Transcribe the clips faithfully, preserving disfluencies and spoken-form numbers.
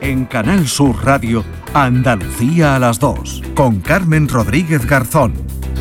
En Canal Sur Radio, Andalucía a las dos, con Carmen Rodríguez Garzón.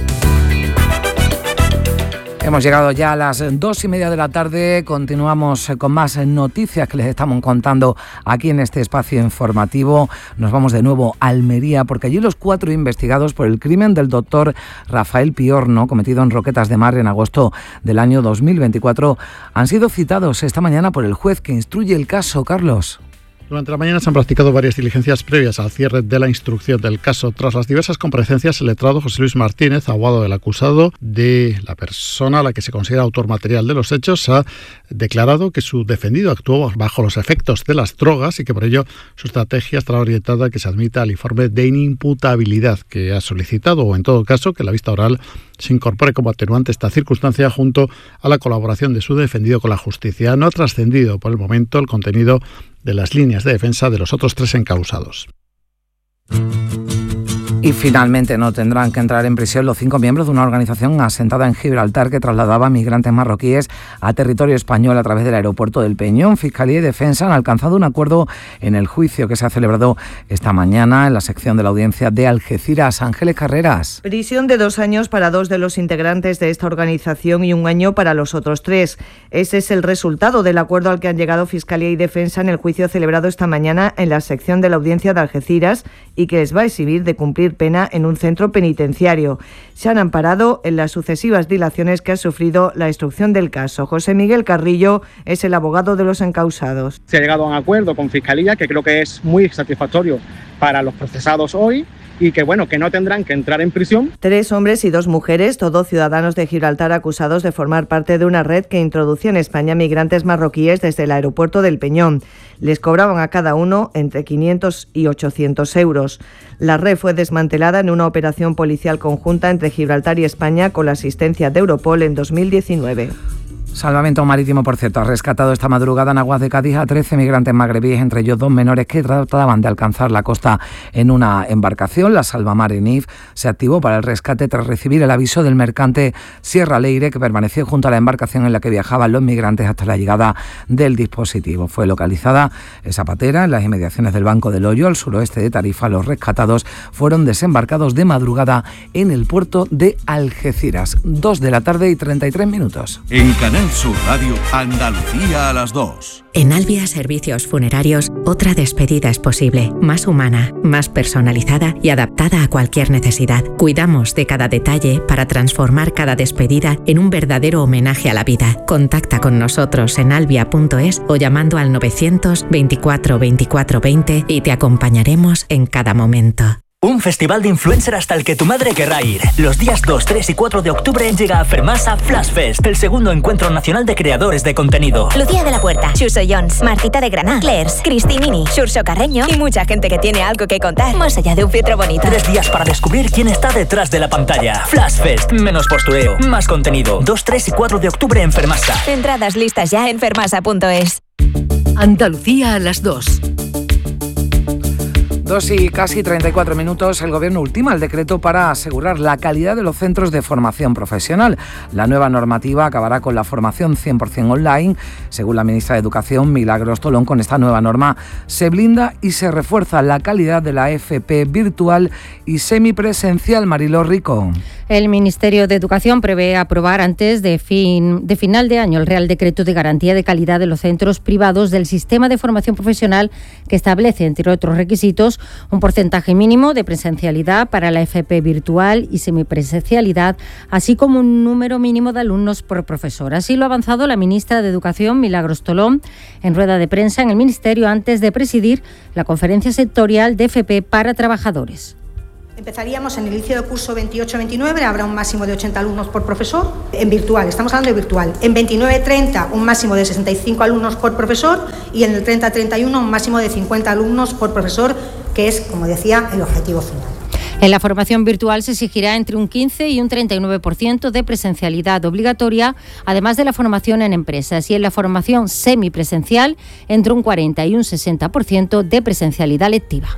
Hemos llegado ya a las dos y media de la tarde. Continuamos con más noticias que les estamos contando aquí en este espacio informativo. Nos vamos de nuevo a Almería, porque allí los cuatro investigados por el crimen del doctor Rafael Piorno, cometido en Roquetas de Mar en agosto del año dos mil veinticuatro, han sido citados esta mañana por el juez que instruye el caso. Carlos. Durante la mañana se han practicado varias diligencias previas al cierre de la instrucción del caso. Tras las diversas comparecencias, el letrado José Luis Martínez, abogado del acusado, de la persona a la que se considera autor material de los hechos, ha declarado que su defendido actuó bajo los efectos de las drogas y que por ello su estrategia estará orientada a que se admita el informe de inimputabilidad que ha solicitado, o en todo caso que la vista oral se incorpore como atenuante esta circunstancia junto a la colaboración de su defendido con la justicia. No ha trascendido por el momento el contenido de las líneas de defensa de los otros tres encausados. Y finalmente no tendrán que entrar en prisión los cinco miembros de una organización asentada en Gibraltar que trasladaba migrantes marroquíes a territorio español a través del aeropuerto del Peñón. Fiscalía y Defensa han alcanzado un acuerdo en el juicio que se ha celebrado esta mañana en la sección de la audiencia de Algeciras. Ángeles Carreras. Prisión de dos años para dos de los integrantes de esta organización y un año para los otros tres. Ese es el resultado del acuerdo al que han llegado Fiscalía y Defensa en el juicio celebrado esta mañana en la sección de la audiencia de Algeciras y que les va a eximir de cumplir pena en un centro penitenciario. Se han amparado en las sucesivas dilaciones que ha sufrido la instrucción del caso. José Miguel Carrillo es el abogado de los encausados. Se ha llegado a un acuerdo con Fiscalía que creo que es muy satisfactorio para los procesados hoy y que bueno, que no tendrán que entrar en prisión. Tres hombres y dos mujeres, todos ciudadanos de Gibraltar, acusados de formar parte de una red que introducía en España migrantes marroquíes desde el aeropuerto del Peñón. Les cobraban a cada uno entre quinientos y ochocientos euros. La red fue desmantelada en una operación policial conjunta entre Gibraltar y España con la asistencia de Europol en dos mil diecinueve. Salvamento Marítimo, por cierto, ha rescatado esta madrugada en aguas de Cádiz a trece migrantes magrebíes, entre ellos dos menores que trataban de alcanzar la costa en una embarcación. La Salvamar Enif se activó para el rescate tras recibir el aviso del mercante Sierra Leire, que permaneció junto a la embarcación en la que viajaban los migrantes hasta la llegada del dispositivo. Fue localizada esa patera en las inmediaciones del Banco del Hoyo, al suroeste de Tarifa. Los rescatados fueron desembarcados de madrugada en el puerto de Algeciras. Dos de la tarde y treinta y tres minutos. En Canal Sur Radio, Andalucía a las dos. En Albia Servicios Funerarios, otra despedida es posible, más humana, más personalizada y adaptada a cualquier necesidad. Cuidamos de cada detalle para transformar cada despedida en un verdadero homenaje a la vida. Contacta con nosotros en albia punto es o llamando al novecientos veinticuatro veinticuatro veinte y te acompañaremos en cada momento. Un festival de influencer hasta el que tu madre querrá ir. Los días dos, tres y cuatro de octubre llega a Fermasa Flash Fest, el segundo encuentro nacional de creadores de contenido. Lucía de la Puerta, Xuso Jones, Martita de Granada, Clairs, Cristi Mini, Xurxo Carreño y mucha gente que tiene algo que contar, más allá de un filtro bonito. Tres días para descubrir quién está detrás de la pantalla. Flash Fest, menos postureo, más contenido. dos, tres y cuatro de octubre en Fermasa. Entradas listas ya en fermasa punto es. Andalucía a las dos. Dos y casi treinta y cuatro minutos, el Gobierno ultima el decreto para asegurar la calidad de los centros de formación profesional. La nueva normativa acabará con la formación cien por ciento online. Según la ministra de Educación, Milagros Tolón, con esta nueva norma se blinda y se refuerza la calidad de la F P virtual y semipresencial. Mariló Rico. El Ministerio de Educación prevé aprobar antes de, fin, de final de año el Real Decreto de Garantía de Calidad de los Centros Privados del Sistema de Formación Profesional, que establece, entre otros requisitos, un porcentaje mínimo de presencialidad para la F P virtual y semipresencialidad, así como un número mínimo de alumnos por profesor. Así lo ha avanzado la ministra de Educación, Milagros Tolón, en rueda de prensa en el Ministerio antes de presidir la conferencia sectorial de F P para trabajadores. Empezaríamos en el inicio del curso veintiocho veintinueve, habrá un máximo de ochenta alumnos por profesor, en virtual, estamos hablando de virtual. En veintinueve treinta un máximo de sesenta y cinco alumnos por profesor y en el treinta treinta y uno un máximo de cincuenta alumnos por profesor, que es, como decía, el objetivo final. En la formación virtual se exigirá entre un quince y un treinta y nueve por ciento de presencialidad obligatoria, además de la formación en empresas, y en la formación semipresencial entre un cuarenta y un sesenta por ciento de presencialidad lectiva.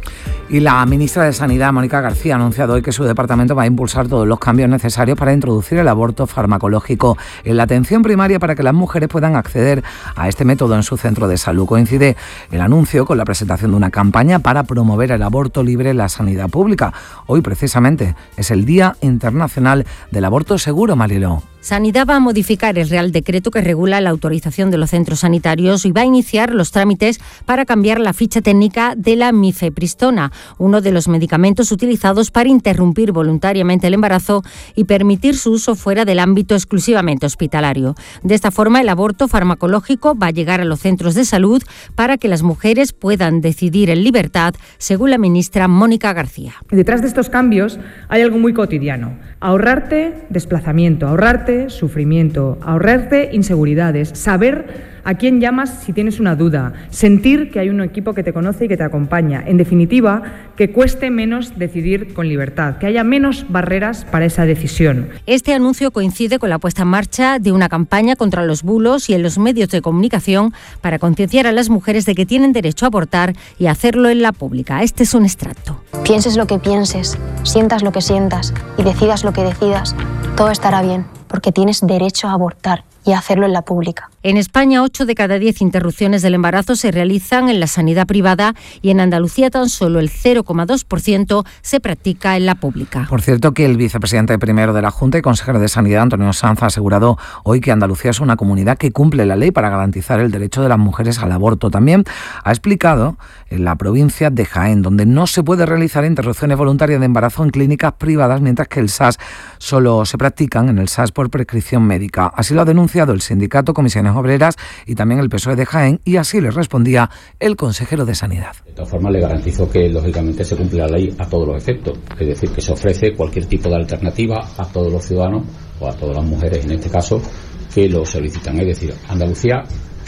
Y la ministra de Sanidad, Mónica García, ha anunciado hoy que su departamento va a impulsar todos los cambios necesarios para introducir el aborto farmacológico en la atención primaria para que las mujeres puedan acceder a este método en su centro de salud. Coincide el anuncio con la presentación de una campaña para promover el aborto libre en la sanidad pública. Hoy, precisamente, es el Día Internacional del Aborto Seguro, Mariló. Sanidad va a modificar el Real Decreto que regula la autorización de los centros sanitarios y va a iniciar los trámites para cambiar la ficha técnica de la mifepristona, uno de los medicamentos utilizados para interrumpir voluntariamente el embarazo y permitir su uso fuera del ámbito exclusivamente hospitalario. De esta forma, el aborto farmacológico va a llegar a los centros de salud para que las mujeres puedan decidir en libertad, según la ministra Mónica García. Detrás de estos cambios hay algo muy cotidiano: ahorrarte desplazamiento, ahorrarte sufrimiento, ahorrarte inseguridades, saber a quién llamas si tienes una duda, sentir que hay un equipo que te conoce y que te acompaña. En definitiva, que cueste menos decidir con libertad, que haya menos barreras para esa decisión. Este anuncio coincide con la puesta en marcha de una campaña contra los bulos y en los medios de comunicación para concienciar a las mujeres de que tienen derecho a abortar y hacerlo en la pública. Este es un extracto. Pienses lo que pienses, sientas lo que sientas y decidas lo que decidas, todo estará bien, porque tienes derecho a abortar y a hacerlo en la pública. En España, ocho de cada diez interrupciones del embarazo se realizan en la sanidad privada y en Andalucía tan solo el cero coma dos por ciento se practica en la pública. Por cierto, que el vicepresidente primero de la Junta y consejero de Sanidad, Antonio Sanz, ha asegurado hoy que Andalucía es una comunidad que cumple la ley para garantizar el derecho de las mujeres al aborto. También ha explicado en la provincia de Jaén, donde no se puede realizar interrupciones voluntarias de embarazo en clínicas privadas, mientras que el S A S solo se practican en el S A S por prescripción médica. Así lo ha denunciado el sindicato Comisiones Obreras y también el P S O E de Jaén, y así le respondía el consejero de Sanidad. De todas formas, le garantizo que lógicamente se cumple la ley a todos los efectos, es decir, que se ofrece cualquier tipo de alternativa a todos los ciudadanos o a todas las mujeres en este caso que lo solicitan. Es decir, Andalucía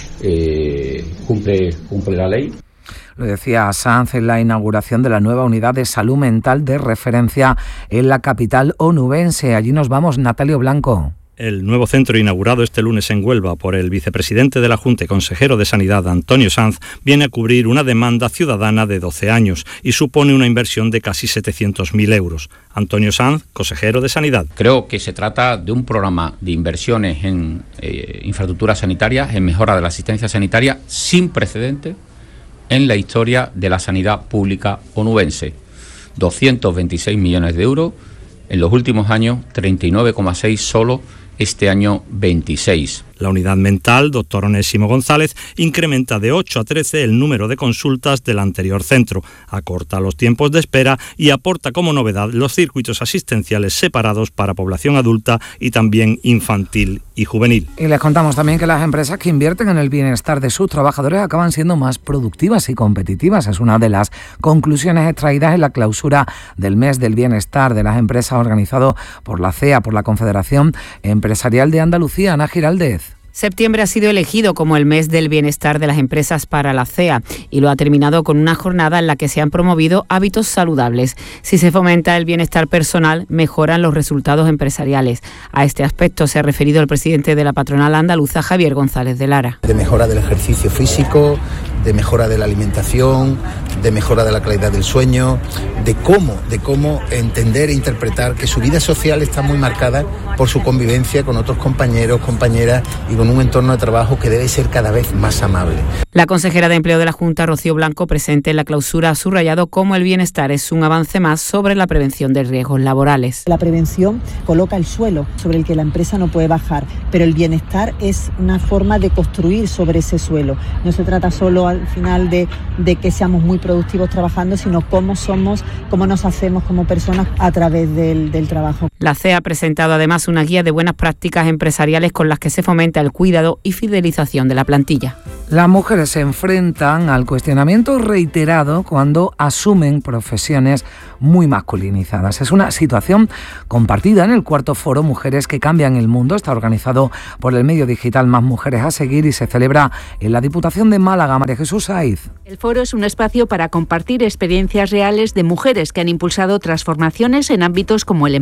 eh, cumple, cumple la ley. Lo decía Sanz en la inauguración de la nueva unidad de salud mental de referencia en la capital onubense. Allí nos vamos, Natalio Blanco. El nuevo centro inaugurado este lunes en Huelva por el vicepresidente de la Junta y consejero de Sanidad, Antonio Sanz, viene a cubrir una demanda ciudadana de doce años y supone una inversión de casi setecientos mil euros. Antonio Sanz, consejero de Sanidad. Creo que se trata de un programa de inversiones en eh, infraestructuras sanitarias, en mejora de la asistencia sanitaria, sin precedentes en la historia de la sanidad pública onubense. doscientos veintiséis millones de euros en los últimos años, treinta y nueve coma seis solo este año veintiséis. La unidad mental, doctor Onésimo González, incrementa de ocho a trece el número de consultas del anterior centro, acorta los tiempos de espera y aporta como novedad los circuitos asistenciales separados para población adulta y también infantil y juvenil. Y les contamos también que las empresas que invierten en el bienestar de sus trabajadores acaban siendo más productivas y competitivas. Es una de las conclusiones extraídas en la clausura del mes del bienestar de las empresas organizado por la C E A, por la Confederación Empresarial de Andalucía. Ana Giraldez. Septiembre ha sido elegido como el mes del bienestar de las empresas para la C E A y lo ha terminado con una jornada en la que se han promovido hábitos saludables. Si se fomenta el bienestar personal, mejoran los resultados empresariales. A este aspecto se ha referido el presidente de la patronal andaluza, Javier González de Lara. De mejora del ejercicio físico, de mejora de la alimentación, de mejora de la calidad del sueño, de cómo, de cómo entender e interpretar que su vida social está muy marcada por su convivencia con otros compañeros, compañeras y con un entorno de trabajo que debe ser cada vez más amable. La consejera de Empleo de la Junta, Rocío Blanco, presente en la clausura, ha subrayado cómo el bienestar es un avance más sobre la prevención de riesgos laborales. La prevención coloca el suelo sobre el que la empresa no puede bajar, pero el bienestar es una forma de construir sobre ese suelo. No se trata solo al final de, de que seamos muy productivos trabajando, sino cómo somos, cómo nos hacemos como personas a través del, del trabajo. La C E A ha presentado además una guía de buenas prácticas empresariales con las que se fomenta el cuidado y fidelización de la plantilla. Las mujeres se enfrentan al cuestionamiento reiterado cuando asumen profesiones muy masculinizadas. Es una situación compartida en el cuarto foro Mujeres que Cambian el Mundo. Está organizado por el medio digital Más Mujeres a Seguir y se celebra en la Diputación de Málaga. María Jesús Saiz. El foro es un espacio para compartir experiencias reales de mujeres que han impulsado transformaciones en ámbitos como el emprendimiento,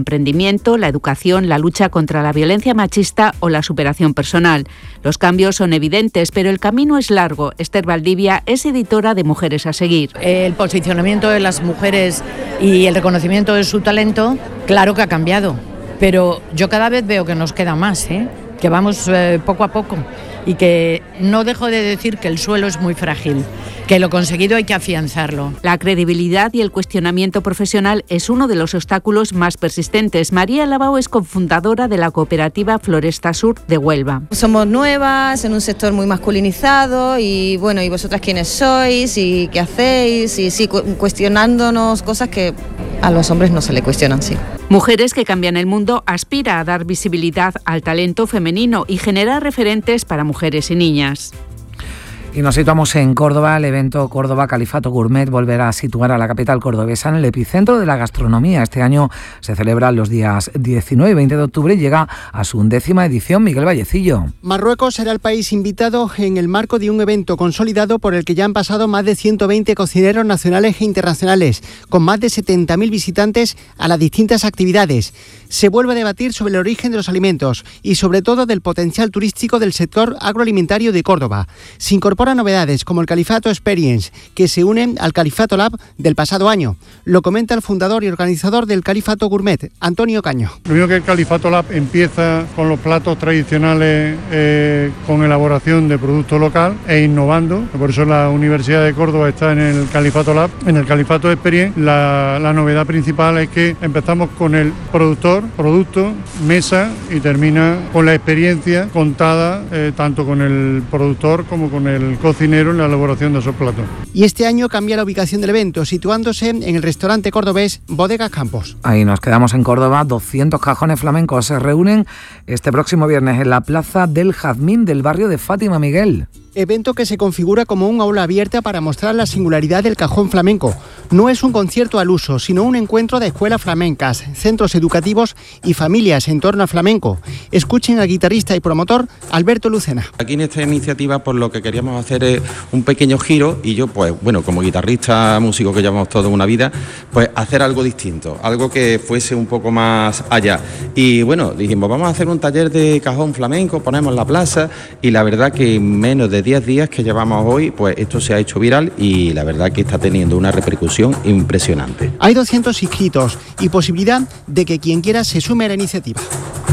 emprendimiento, la educación, la lucha contra la violencia machista o la superación personal. Los cambios son evidentes, pero el camino es largo. Esther Valdivia es editora de Mujeres a Seguir. El posicionamiento de las mujeres y el reconocimiento de su talento, claro que ha cambiado, pero yo cada vez veo que nos queda más, ¿eh? que vamos eh, poco a poco y que no dejo de decir que el suelo es muy frágil, que lo conseguido hay que afianzarlo. La credibilidad y el cuestionamiento profesional es uno de los obstáculos más persistentes. María Lavao es cofundadora de la cooperativa Floresta Sur de Huelva. Somos nuevas en un sector muy masculinizado y bueno, ¿y vosotras quiénes sois? ¿Y qué hacéis? Y sí, cu- cuestionándonos cosas que a los hombres no se le cuestionan, sí. Mujeres que cambian el mundo aspira a dar visibilidad al talento femenino y generar referentes para mujeres y niñas. Y nos situamos en Córdoba. El evento Córdoba Califato Gourmet volverá a situar a la capital cordobesa en el epicentro de la gastronomía. Este año se celebra los días diecinueve y veinte de octubre y llega a su undécima edición. Miguel Vallecillo. Marruecos será el país invitado en el marco de un evento consolidado por el que ya han pasado más de ciento veinte cocineros nacionales e internacionales, con más de setenta mil visitantes a las distintas actividades. Se vuelve a debatir sobre el origen de los alimentos y sobre todo del potencial turístico del sector agroalimentario de Córdoba. Se incorporan novedades como el Califato Experience, que se unen al Califato Lab del pasado año. Lo comenta el fundador y organizador del Califato Gourmet, Antonio Caño. Lo mismo que el Califato Lab empieza con los platos tradicionales, eh, con elaboración de producto local e innovando. Por eso la Universidad de Córdoba está en el Califato Lab. En el Califato Experience la, la novedad principal es que empezamos con el productor, producto, mesa y termina con la experiencia contada eh, tanto con el productor como con el cocinero en la elaboración de esos platos. Y este año cambia la ubicación del evento, situándose en el restaurante cordobés Bodegas Campos. Ahí nos quedamos en Córdoba. doscientos cajones flamencos se reúnen este próximo viernes en la Plaza del Jazmín del barrio de Fátima, Miguel. Evento que se configura como un aula abierta para mostrar la singularidad del cajón flamenco. No es un concierto al uso, sino un encuentro de escuelas flamencas, centros educativos y familias en torno al flamenco. Escuchen al guitarrista y promotor Alberto Lucena. Aquí en esta iniciativa pues lo que queríamos hacer es un pequeño giro y yo pues bueno, como guitarrista, músico que llevamos toda una vida, pues hacer algo distinto, algo que fuese un poco más allá. Y bueno, dijimos vamos a hacer un taller de cajón flamenco, ponemos la plaza y la verdad que en menos de diez días que llevamos hoy, pues esto se ha hecho viral y la verdad que está teniendo una repercusión impresionante. Hay doscientos inscritos y posibilidad de que quien quiera se sume a la iniciativa.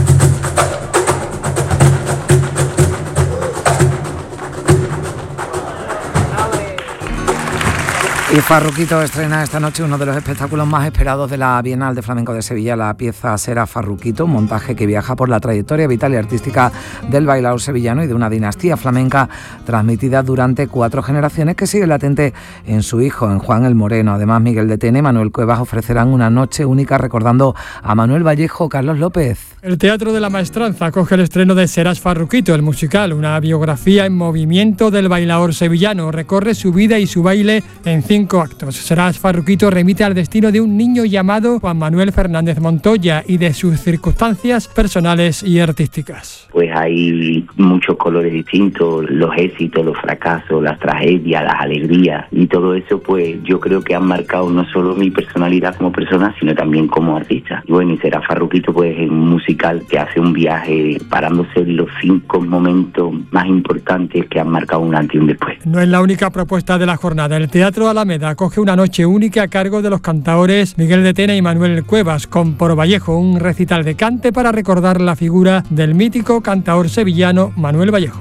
Y Farruquito estrena esta noche uno de los espectáculos más esperados de la Bienal de Flamenco de Sevilla. La pieza será Farruquito, un montaje que viaja por la trayectoria vital y artística del bailador sevillano y de una dinastía flamenca transmitida durante cuatro generaciones que sigue latente en su hijo, en Juan el Moreno. Además, Miguel de Tena y Manuel Cuevas ofrecerán una noche única recordando a Manuel Vallejo, Carlos López. El Teatro de la Maestranza acoge el estreno de Serás Farruquito, el musical, una biografía en movimiento del bailador sevillano. Recorre su vida y su baile en cinco actos. Serás Farruquito remite al destino de un niño llamado Juan Manuel Fernández Montoya y de sus circunstancias personales y artísticas. Pues hay muchos colores distintos, los éxitos, los fracasos, las tragedias, las alegrías y todo eso pues yo creo que han marcado no solo mi personalidad como persona sino también como artista. Y bueno, y Serás Farruquito pues es un musical que hace un viaje parándose en los cinco momentos más importantes que han marcado un antes y un después. No es la única propuesta de la jornada. El Teatro Alameda acoge una noche única a cargo de los cantaores Miguel de Tena y Manuel Cuevas, con Por Vallejo, un recital de cante para recordar la figura del mítico cantaor sevillano Manuel Vallejo.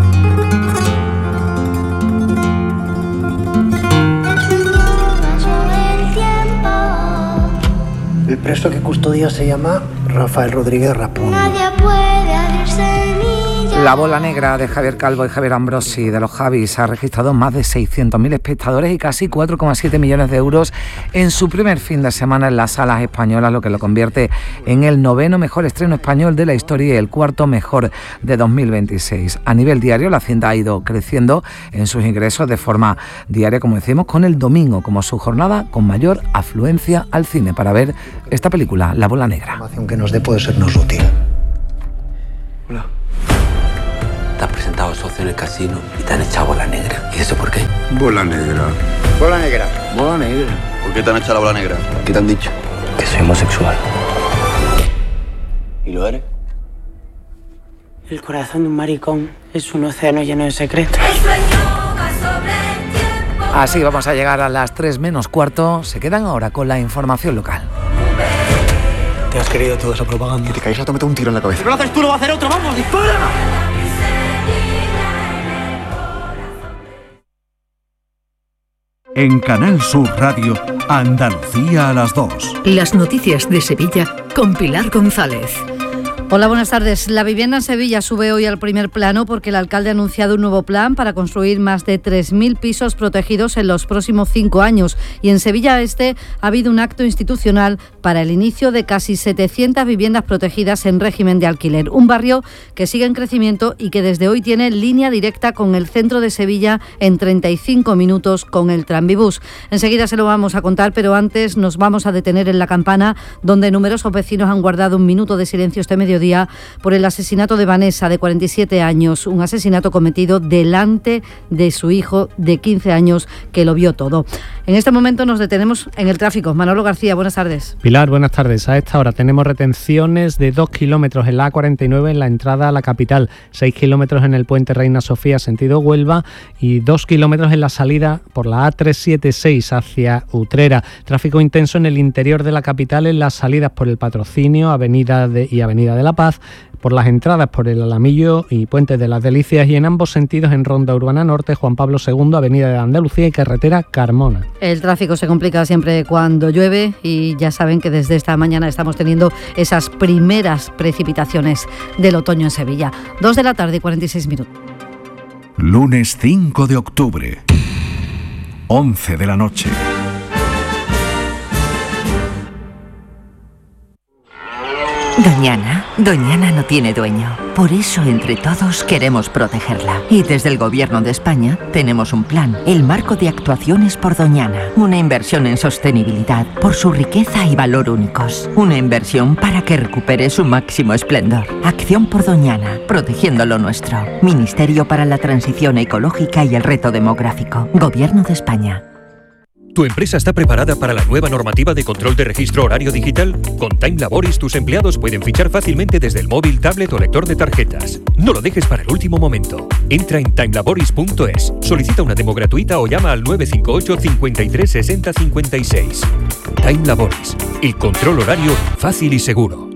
El preso que custodia se llama Rafael Rodríguez Rapón. La bola negra de Javier Calvo y Javier Ambrosi de los Javis ha registrado más de seiscientos mil espectadores y casi cuatro coma siete millones de euros en su primer fin de semana en las salas españolas, lo que lo convierte en el noveno mejor estreno español de la historia y el cuarto mejor de dos mil veintiséis. A nivel diario, la cinta ha ido creciendo en sus ingresos de forma diaria, como decimos, con el domingo como su jornada con mayor afluencia al cine para ver esta película, La bola negra. La información que nos dé puede sernos útil. Hola. Te has presentado a socio en el casino y te han echado bola negra. ¿Y eso por qué? Bola negra. Bola negra. Bola negra. ¿Por qué te han echado la bola negra? ¿Qué te han dicho? Que soy homosexual. ¿Y lo eres? El corazón de un maricón es un océano lleno de secretos. Así vamos a llegar a las tres menos cuarto. Se quedan ahora con la información local. Te has querido toda esa propaganda. Que te caes, te meto un tiro en la cabeza. Si no lo haces tú, lo va a hacer otro. ¡Vamos, dispara! En Canal Sur Radio, Andalucía a las dos. Las noticias de Sevilla con Pilar González. Hola, buenas tardes. La vivienda en Sevilla sube hoy al primer plano porque el alcalde ha anunciado un nuevo plan para construir más de tres mil pisos protegidos en los próximos cinco años. Y en Sevilla Este ha habido un acto institucional para el inicio de casi setecientas viviendas protegidas en régimen de alquiler. Un barrio que sigue en crecimiento y que desde hoy tiene línea directa con el centro de Sevilla en treinta y cinco minutos con el Tranvibús. Enseguida se lo vamos a contar, pero antes nos vamos a detener en La Campana, donde numerosos vecinos han guardado un minuto de silencio este mediodía por el asesinato de Vanessa, de cuarenta y siete años, un asesinato cometido delante de su hijo de quince años, que lo vio todo. En este momento nos detenemos en el tráfico. Manolo García, buenas tardes. Pilar, buenas tardes. A esta hora tenemos retenciones de dos kilómetros en la A cuarenta y nueve en la entrada a la capital, seis kilómetros en el puente Reina Sofía sentido Huelva y dos kilómetros en la salida por la A trescientos setenta y seis hacia Utrera. Tráfico intenso en el interior de la capital en las salidas por el Patrocinio, Avenida de, y Avenida de La Paz, por las entradas por el Alamillo y Puente de las Delicias y en ambos sentidos en Ronda Urbana Norte, Juan Pablo segundo, Avenida de Andalucía y Carretera Carmona. El tráfico se complica siempre cuando llueve y ya saben que desde esta mañana estamos teniendo esas primeras precipitaciones del otoño en Sevilla. Dos de la tarde y cuarenta y seis minutos. Lunes cinco de octubre, once de la noche. Doñana, Doñana no tiene dueño. Por eso, entre todos, queremos protegerla. Y desde el Gobierno de España tenemos un plan, el Marco de Actuaciones por Doñana. Una inversión en sostenibilidad por su riqueza y valor únicos. Una inversión para que recupere su máximo esplendor. Acción por Doñana, protegiendo lo nuestro. Ministerio para la Transición Ecológica y el Reto Demográfico. Gobierno de España. ¿Tu empresa está preparada para la nueva normativa de control de registro horario digital? Con Time Laboris tus empleados pueden fichar fácilmente desde el móvil, tablet o lector de tarjetas. No lo dejes para el último momento. Entra en time laboris punto es, solicita una demo gratuita o llama al nueve cinco ocho, cincuenta y tres, sesenta, cincuenta y seis. Time Laboris, el control horario fácil y seguro.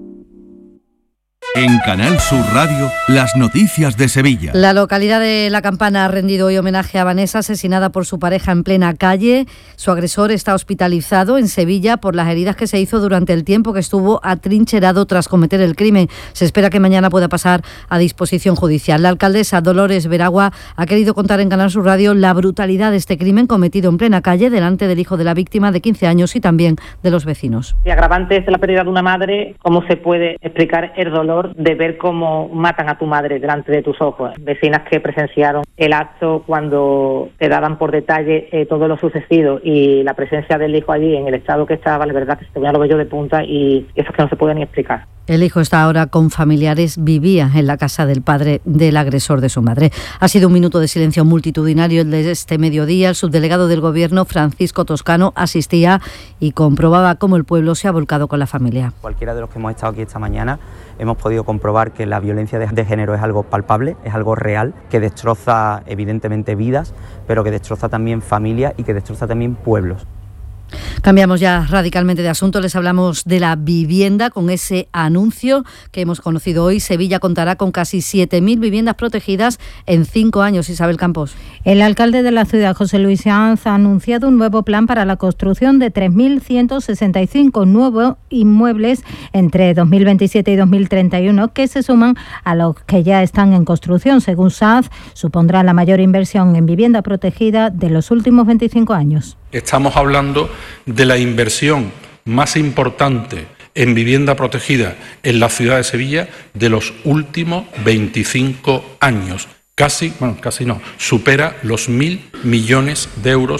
En Canal Sur Radio, las noticias de Sevilla. La localidad de La Campana ha rendido hoy homenaje a Vanessa, asesinada por su pareja en plena calle. Su agresor está hospitalizado en Sevilla por las heridas que se hizo durante el tiempo que estuvo atrincherado tras cometer el crimen. Se espera que mañana pueda pasar a disposición judicial. La alcaldesa Dolores Veragua ha querido contar en Canal Sur Radio la brutalidad de este crimen cometido en plena calle delante del hijo de la víctima de quince años y también de los vecinos. Y agravante es la pérdida de una madre. ¿Cómo se puede explicar el dolor de ver cómo matan a tu madre delante de tus ojos? Vecinas que presenciaron el acto cuando te daban por detalle eh, todo lo sucedido y la presencia del hijo allí en el estado que estaba, la verdad que se ponía los vellos de punta y eso es que no se puede ni explicar. El hijo está ahora con familiares, vivía en la casa del padre del agresor de su madre. Ha sido un minuto de silencio multitudinario el de este mediodía. El subdelegado del Gobierno, Francisco Toscano, asistía y comprobaba cómo el pueblo se ha volcado con la familia. Cualquiera de los que hemos estado aquí esta mañana hemos podido comprobar que la violencia de género es algo palpable, es algo real, que destroza evidentemente vidas, pero que destroza también familias y que destroza también pueblos. Cambiamos ya radicalmente de asunto, les hablamos de la vivienda con ese anuncio que hemos conocido hoy. Sevilla contará con casi siete mil viviendas protegidas en cinco años. Isabel Campos. El alcalde de la ciudad, José Luis Sanz, ha anunciado un nuevo plan para la construcción de tres mil ciento sesenta y cinco nuevos inmuebles entre dos mil veintisiete y dos mil treinta y uno que se suman a los que ya están en construcción. Según Sanz, supondrá la mayor inversión en vivienda protegida de los últimos veinticinco años. Estamos hablando de la inversión más importante en vivienda protegida en la ciudad de Sevilla de los últimos veinticinco años. Casi, bueno, casi no, supera los mil millones de euros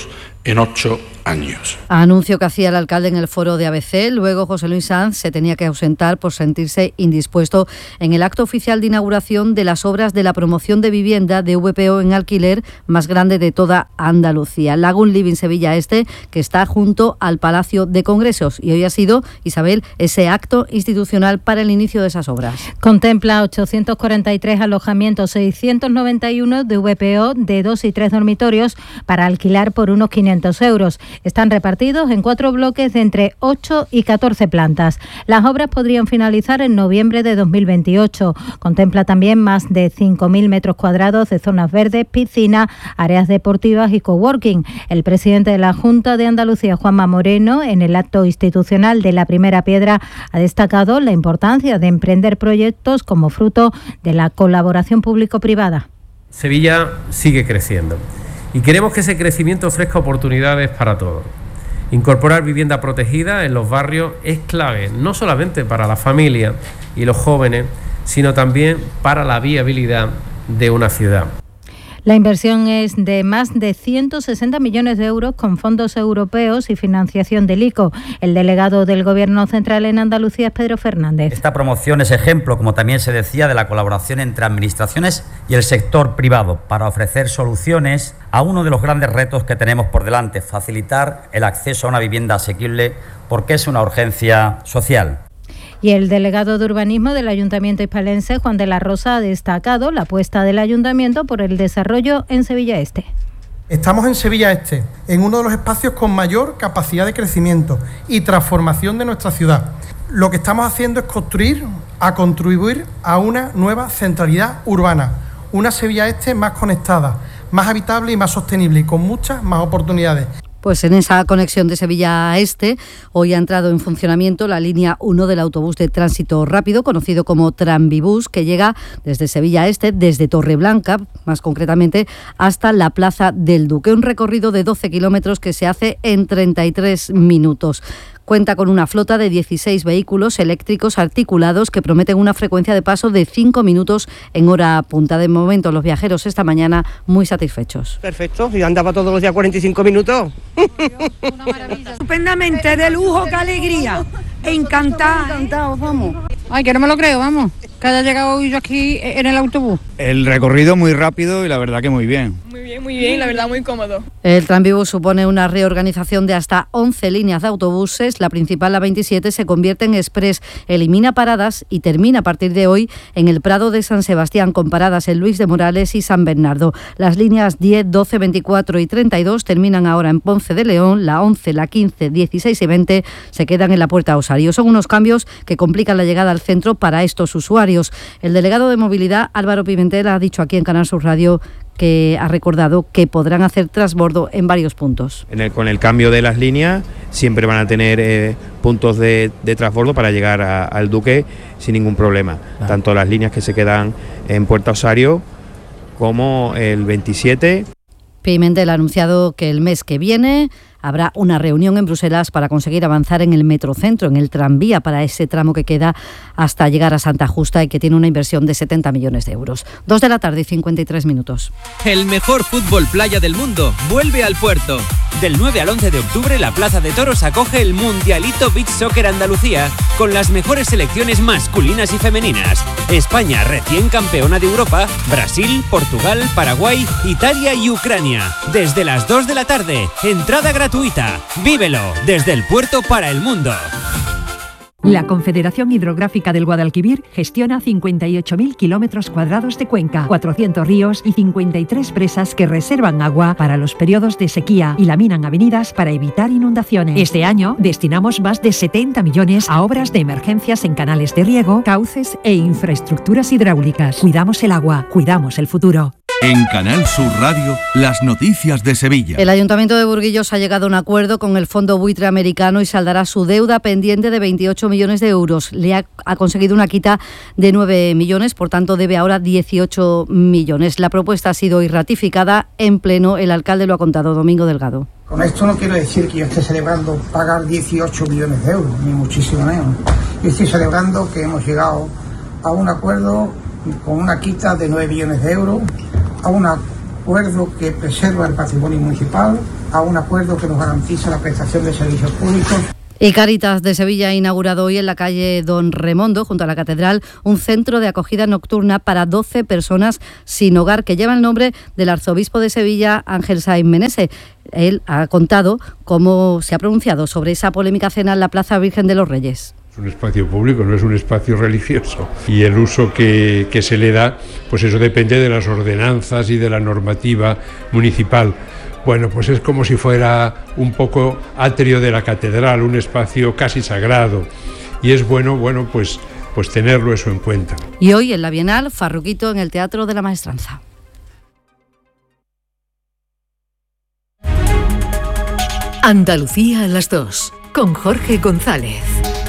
en ocho años. Anuncio que hacía el alcalde en el foro de A B C. Luego José Luis Sanz se tenía que ausentar por sentirse indispuesto en el acto oficial de inauguración de las obras de la promoción de vivienda de V P O en alquiler más grande de toda Andalucía. Lagoon Living Sevilla Este, que está junto al Palacio de Congresos. Y hoy ha sido, Isabel, ese acto institucional para el inicio de esas obras. Contempla ochocientos cuarenta y tres alojamientos, seiscientos noventa y uno de V P O de dos y tres dormitorios para alquilar por unos quinientos euros. Están repartidos en cuatro bloques de entre ocho y catorce plantas. Las obras podrían finalizar en noviembre de dos mil veintiocho. Contempla también más de cinco mil metros cuadrados de zonas verdes, piscina, áreas deportivas y coworking. El presidente de la Junta de Andalucía, Juanma Moreno, en el acto institucional de la primera piedra, ha destacado la importancia de emprender proyectos como fruto de la colaboración público-privada. Sevilla sigue creciendo. Y queremos que ese crecimiento ofrezca oportunidades para todos. Incorporar vivienda protegida en los barrios es clave, no solamente para la familia y los jóvenes, sino también para la viabilidad de una ciudad. La inversión es de más de ciento sesenta millones de euros con fondos europeos y financiación del I C O. El delegado del Gobierno central en Andalucía es Pedro Fernández. Esta promoción es ejemplo, como también se decía, de la colaboración entre administraciones y el sector privado para ofrecer soluciones a uno de los grandes retos que tenemos por delante, facilitar el acceso a una vivienda asequible porque es una urgencia social. Y el delegado de Urbanismo del Ayuntamiento hispalense, Juan de la Rosa, ha destacado la apuesta del Ayuntamiento por el desarrollo en Sevilla Este. Estamos en Sevilla Este, en uno de los espacios con mayor capacidad de crecimiento y transformación de nuestra ciudad. Lo que estamos haciendo es construir, a contribuir a una nueva centralidad urbana, una Sevilla Este más conectada, más habitable y más sostenible y con muchas más oportunidades. Pues en esa conexión de Sevilla a Este, hoy ha entrado en funcionamiento la línea uno del autobús de tránsito rápido, conocido como Tranvibús, que llega desde Sevilla a Este, desde Torreblanca, más concretamente, hasta la Plaza del Duque. Un recorrido de doce kilómetros que se hace en treinta y tres minutos. Cuenta con una flota de dieciséis vehículos eléctricos articulados que prometen una frecuencia de paso de cinco minutos en hora punta. De momento, los viajeros esta mañana muy satisfechos. Perfecto, yo andaba todos los días cuarenta y cinco minutos. Una maravilla. Estupendamente, de lujo, qué alegría. Encantada. Encantados, vamos. Ay, que no me lo creo, vamos. Que haya llegado hoy yo aquí en el autobús. El recorrido muy rápido y la verdad que muy bien. Muy bien, muy bien, la verdad muy cómodo. El Tranvibús supone una reorganización de hasta once líneas de autobuses. La principal, la veintisiete, se convierte en express, elimina paradas y termina a partir de hoy en el Prado de San Sebastián, con paradas en Luis de Morales y San Bernardo. Las líneas diez, doce, veinticuatro y treinta y dos terminan ahora en Ponce de León. La once, la quince, dieciséis y veinte se quedan en la Puerta Osario. Son unos cambios que complican la llegada al centro para estos usuarios. El delegado de Movilidad, Álvaro Pimentel, ha dicho aquí en Canal Sur Radio que ha recordado que podrán hacer transbordo en varios puntos. En el, con el cambio de las líneas siempre van a tener eh, puntos de, de transbordo para llegar a, al Duque sin ningún problema. Claro. Tanto las líneas que se quedan en Puerta Osario como el veintisiete. Pimentel ha anunciado que el mes que viene habrá una reunión en Bruselas para conseguir avanzar en el metrocentro, en el tranvía, para ese tramo que queda hasta llegar a Santa Justa y que tiene una inversión de setenta millones de euros. Dos de la tarde y cincuenta y tres minutos. El mejor fútbol playa del mundo vuelve al puerto. Del nueve al once de octubre, la Plaza de Toros acoge el Mundialito Beach Soccer Andalucía con las mejores selecciones masculinas y femeninas. España, recién campeona de Europa, Brasil, Portugal, Paraguay, Italia y Ucrania. Desde las dos de la tarde, entrada gratuita. Vívelo desde el puerto para el mundo. La Confederación Hidrográfica del Guadalquivir gestiona cincuenta y ocho mil kilómetros cuadrados de cuenca, cuatrocientos ríos y cincuenta y tres presas que reservan agua para los periodos de sequía y laminan avenidas para evitar inundaciones. Este año destinamos más de setenta millones a obras de emergencias en canales de riego, cauces e infraestructuras hidráulicas. Cuidamos el agua, cuidamos el futuro. En Canal Sur Radio, las noticias de Sevilla. El Ayuntamiento de Burguillos ha llegado a un acuerdo con el Fondo Buitre Americano y saldará su deuda pendiente de veintiocho millones de euros. Le ha, ha conseguido una quita de nueve millones, por tanto debe ahora dieciocho millones. La propuesta ha sido hoy ratificada en pleno. El alcalde lo ha contado, Domingo Delgado. Con esto no quiero decir que yo esté celebrando pagar dieciocho millones de euros, ni muchísimo menos. Yo estoy celebrando que hemos llegado a un acuerdo con una quita de nueve millones de euros, a una acuerdo que preserva el patrimonio municipal, a un acuerdo que nos garantiza la prestación de servicios públicos. Y Cáritas de Sevilla ha inaugurado hoy en la calle Don Remondo, junto a la Catedral, un centro de acogida nocturna para doce personas sin hogar que lleva el nombre del arzobispo de Sevilla, Ángel Sáenz Meneses. Él ha contado cómo se ha pronunciado sobre esa polémica cena en la Plaza Virgen de los Reyes. Es un espacio público, no es un espacio religioso, y el uso que, que se le da, pues eso depende de las ordenanzas y de la normativa municipal. Bueno, pues es como si fuera un poco atrio de la catedral, un espacio casi sagrado, y es bueno, bueno, pues, pues tenerlo eso en cuenta. Y hoy en la Bienal, Farruquito en el Teatro de la Maestranza. Andalucía a las dos, con Jorge González.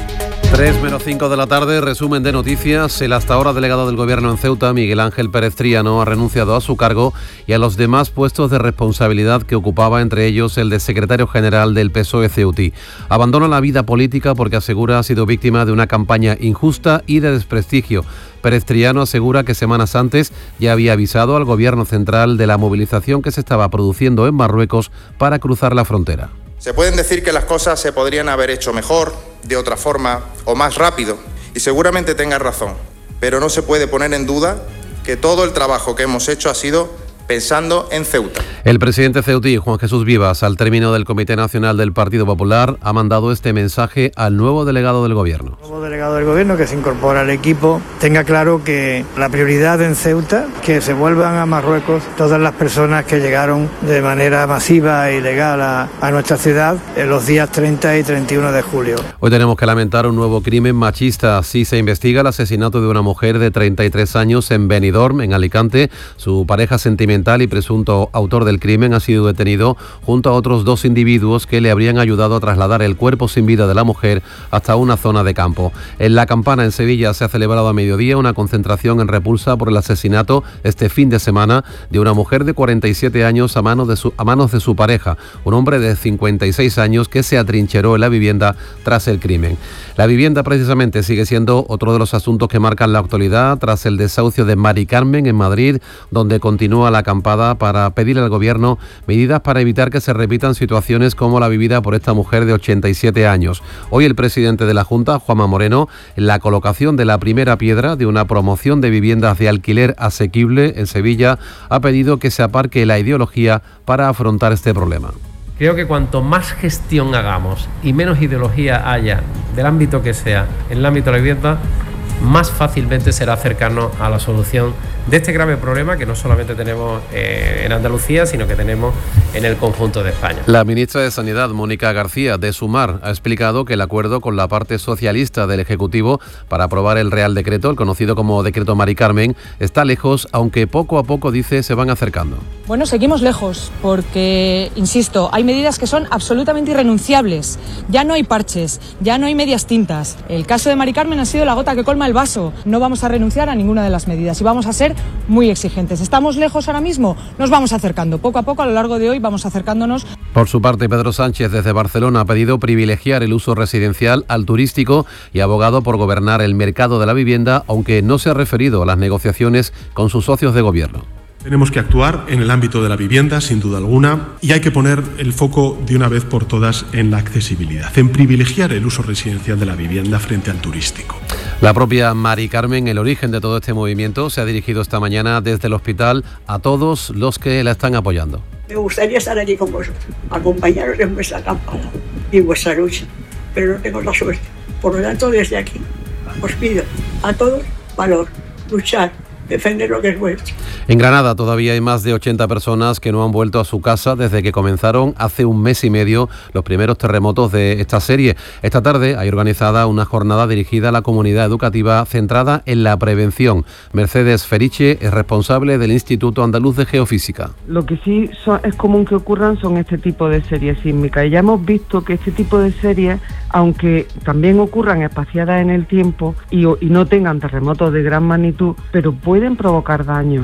tres menos cinco de la tarde, resumen de noticias. El hasta ahora delegado del Gobierno en Ceuta, Miguel Ángel Pérez Triano, ha renunciado a su cargo y a los demás puestos de responsabilidad que ocupaba, entre ellos el de secretario general del P S O E ceutí. Abandona la vida política porque asegura ha sido víctima de una campaña injusta y de desprestigio. Pérez Triano asegura que semanas antes ya había avisado al Gobierno central de la movilización que se estaba produciendo en Marruecos para cruzar la frontera. Se pueden decir que las cosas se podrían haber hecho mejor, de otra forma o más rápido, y seguramente tenga razón, pero no se puede poner en duda que todo el trabajo que hemos hecho ha sido pensando en Ceuta. El presidente ceutí, Juan Jesús Vivas, al término del Comité Nacional del Partido Popular, ha mandado este mensaje al nuevo delegado del Gobierno. El nuevo delegado del Gobierno que se incorpora al equipo tenga claro que la prioridad en Ceuta, que se vuelvan a Marruecos todas las personas que llegaron de manera masiva e ilegal a, a nuestra ciudad en los días treinta y treinta y uno de julio. Hoy tenemos que lamentar un nuevo crimen machista. Así se investiga el asesinato de una mujer de treinta y tres años en Benidorm, en Alicante. Su pareja sentimental y presunto autor del crimen ha sido detenido junto a otros dos individuos que le habrían ayudado a trasladar el cuerpo sin vida de la mujer hasta una zona de campo. En La Campana, en Sevilla, se ha celebrado a mediodía una concentración en repulsa por el asesinato este fin de semana de una mujer de cuarenta y siete años a manos de su, a manos de su pareja, un hombre de cincuenta y seis años que se atrincheró en la vivienda tras el crimen. La vivienda precisamente sigue siendo otro de los asuntos que marcan la actualidad tras el desahucio de Mari Carmen en Madrid, donde continúa la acampada para pedir al Gobierno medidas para evitar que se repitan situaciones como la vivida por esta mujer de ochenta y siete años. Hoy el presidente de la Junta, Juanma Moreno, en la colocación de la primera piedra de una promoción de viviendas de alquiler asequible en Sevilla, ha pedido que se aparque la ideología para afrontar este problema. Creo que cuanto más gestión hagamos y menos ideología haya, del ámbito que sea, en el ámbito de la vivienda, más fácilmente será acercarnos a la solución de este grave problema que no solamente tenemos eh, en Andalucía, sino que tenemos en el conjunto de España. La ministra de Sanidad, Mónica García, de Sumar, ha explicado que el acuerdo con la parte socialista del Ejecutivo para aprobar el Real Decreto, el conocido como Decreto Mari Carmen, está lejos, aunque poco a poco, dice, se van acercando. Bueno, seguimos lejos porque, insisto, hay medidas que son absolutamente irrenunciables. Ya no hay parches, ya no hay medias tintas. El caso de Mari Carmen ha sido la gota que colma el vaso. No vamos a renunciar a ninguna de las medidas y vamos a ser muy exigentes. ¿Estamos lejos ahora mismo? Nos vamos acercando. Poco a poco, a lo largo de hoy, vamos acercándonos. Por su parte, Pedro Sánchez, desde Barcelona, ha pedido privilegiar el uso residencial al turístico y ha abogado por gobernar el mercado de la vivienda, aunque no se ha referido a las negociaciones con sus socios de gobierno. Tenemos que actuar en el ámbito de la vivienda, sin duda alguna, y hay que poner el foco de una vez por todas en la accesibilidad, en privilegiar el uso residencial de la vivienda frente al turístico. La propia Mari Carmen, el origen de todo este movimiento, se ha dirigido esta mañana desde el hospital a todos los que la están apoyando. Me gustaría estar allí con vosotros, acompañaros en vuestra campaña y en vuestra lucha, pero no tengo la suerte. Por lo tanto, desde aquí os pido a todos valor, luchar, defender lo que es vuestro. En Granada todavía hay más de ochenta personas que no han vuelto a su casa desde que comenzaron hace un mes y medio los primeros terremotos de esta serie. Esta tarde hay organizada una jornada dirigida a la comunidad educativa centrada en la prevención. Mercedes Feriche es responsable del Instituto Andaluz de Geofísica. Lo que sí son, es común que ocurran son este tipo de series sísmicas. Y ya hemos visto que este tipo de series, aunque también ocurran espaciadas en el tiempo y, y no tengan terremotos de gran magnitud, pero pueden provocar daños.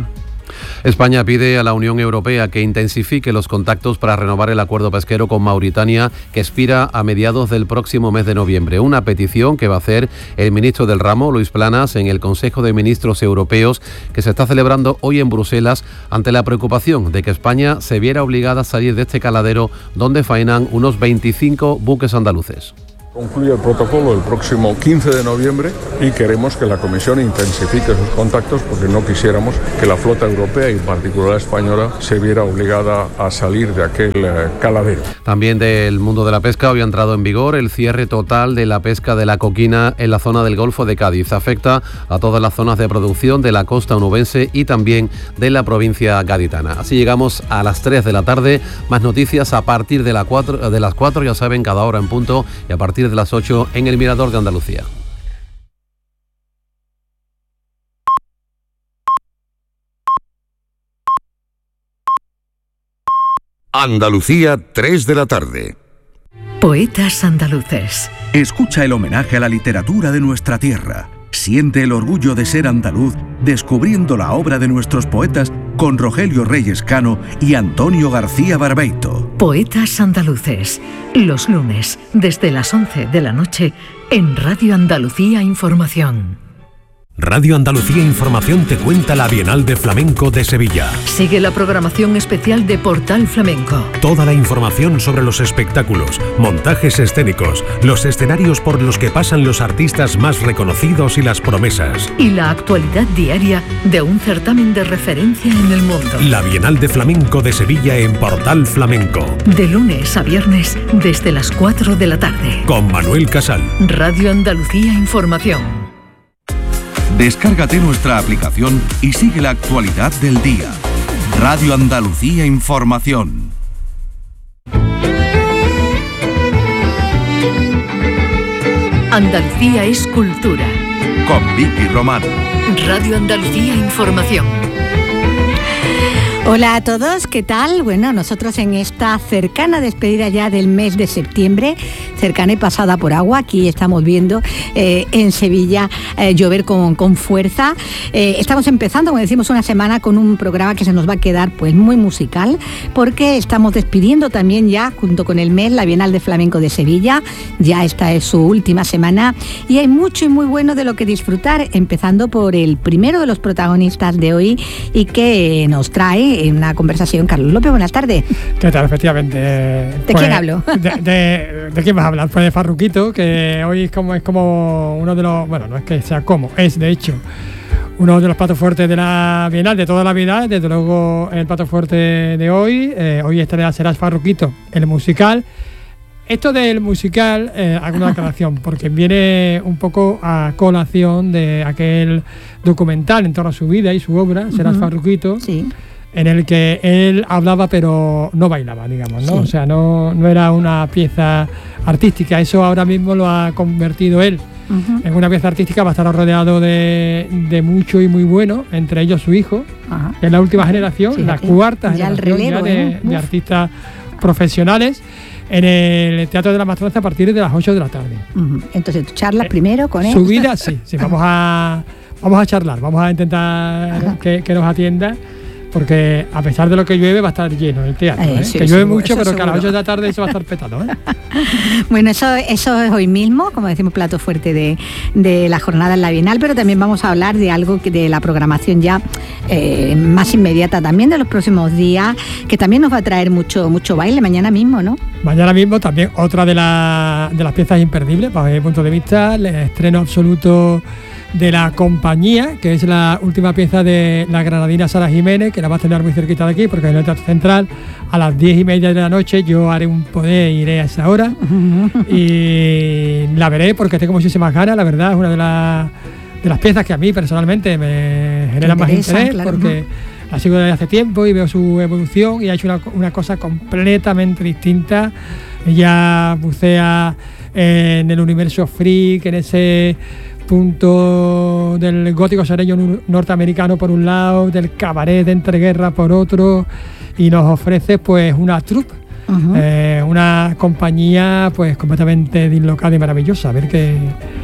España pide a la Unión Europea que intensifique los contactos para renovar el acuerdo pesquero con Mauritania, que expira a mediados del próximo mes de noviembre. Una petición que va a hacer el ministro del ramo, Luis Planas, en el Consejo de Ministros Europeos que se está celebrando hoy en Bruselas, ante la preocupación de que España se viera obligada a salir de este caladero donde faenan unos veinticinco buques andaluces. Concluye el protocolo el próximo quince de noviembre y queremos que la Comisión intensifique sus contactos porque no quisiéramos que la flota europea y en particular la española se viera obligada a salir de aquel eh, caladero. También del mundo de la pesca, hoy ha entrado en vigor el cierre total de la pesca de la coquina en la zona del Golfo de Cádiz. Afecta a todas las zonas de producción de la costa onubense y también de la provincia gaditana. Así llegamos a las tres de la tarde. Más noticias a partir de, la cuatro, de las cuatro, ya saben, cada hora en punto, y a partir de las ocho en el Mirador de Andalucía. Andalucía, tres de la tarde. Poetas andaluces. Escucha el homenaje a la literatura de nuestra tierra. Siente el orgullo de ser andaluz descubriendo la obra de nuestros poetas con Rogelio Reyes Cano y Antonio García Barbeito. Poetas andaluces. Los lunes, desde las once de la noche, en Radio Andalucía Información. Radio Andalucía Información te cuenta la Bienal de Flamenco de Sevilla. Sigue la programación especial de Portal Flamenco. Toda la información sobre los espectáculos, montajes escénicos, los escenarios por los que pasan los artistas más reconocidos y las promesas. Y la actualidad diaria de un certamen de referencia en el mundo. La Bienal de Flamenco de Sevilla en Portal Flamenco. De lunes a viernes desde las cuatro de la tarde. Con Manuel Casal. Radio Andalucía Información. Descárgate nuestra aplicación y sigue la actualidad del día. Radio Andalucía Información. Andalucía es cultura. Con Vicky Román. Radio Andalucía Información. Hola a todos, ¿qué tal? Bueno, nosotros en esta cercana despedida ya del mes de septiembre, cercana y pasada por agua, aquí estamos viendo eh, en Sevilla eh, llover con, con fuerza. Eh, estamos empezando, como decimos, una semana con un programa que se nos va a quedar pues muy musical, porque estamos despidiendo también ya, junto con el mes, la Bienal de Flamenco de Sevilla. Ya esta es su última semana y hay mucho y muy bueno de lo que disfrutar, empezando por el primero de los protagonistas de hoy y que nos trae en una conversación Carlos López. Buenas tardes. ¿Qué tal? Efectivamente. ¿De pues, quién hablo? De, de, ¿De quién vas a hablar? Pues de Farruquito, que hoy es como, es como uno de los... Bueno, no es que sea como, es de hecho uno de los platos fuertes de la Bienal de toda la vida. Desde luego el plato fuerte de hoy. Eh, hoy estará, será Farruquito, el musical. Esto del musical, eh, hago una aclaración, porque viene un poco a colación de aquel documental en torno a su vida y su obra, Serás uh-huh. Farruquito, sí. En el que él hablaba pero no bailaba, digamos, ¿no? Sí. O sea, no, no era una pieza artística. Eso ahora mismo lo ha convertido él uh-huh. en una pieza artística. Va a estar rodeado de, de mucho y muy bueno, entre ellos su hijo, uh-huh. que es la última generación, sí, la cuarta ya generación relevo, ya de, ¿eh? de artistas profesionales, en el Teatro de la Maestranza a partir de las ocho de la tarde. Uh-huh. Entonces, ¿tú charlas eh, primero con él? Su vida, sí, sí, vamos a, vamos a charlar, vamos a intentar que, que nos atienda, porque a pesar de lo que llueve va a estar lleno el teatro, ¿eh? Sí, que llueve seguro, mucho, pero seguro. Que a las ocho de la tarde eso va a estar petado, ¿eh? Bueno, eso, eso es hoy mismo, como decimos, plato fuerte de, de la jornada en la Bienal, pero también vamos a hablar de algo que de la programación ya eh, más inmediata también de los próximos días, que también nos va a traer mucho, mucho baile mañana mismo, ¿no? Mañana mismo también otra de, la, de las piezas imperdibles, bajo mi punto de vista, el estreno absoluto de La Compañía, que es la última pieza de la granadina Sara Jiménez, que la va a tener muy cerquita de aquí, porque en el Teatro Central a las diez y media de la noche yo haré un poder, iré a esa hora y la veré porque tengo muchísimas ganas. La verdad es una de, la, de las piezas que a mí personalmente me generan más interés, claro, porque la sigo desde hace tiempo y veo su evolución y ha hecho una, una cosa completamente distinta. Ella bucea en el universo freak, en ese punto del gótico sereño norteamericano por un lado, del cabaret de entreguerra por otro, y nos ofrece pues una troupe, uh-huh. eh, una compañía pues completamente dislocada y maravillosa. A ver qué,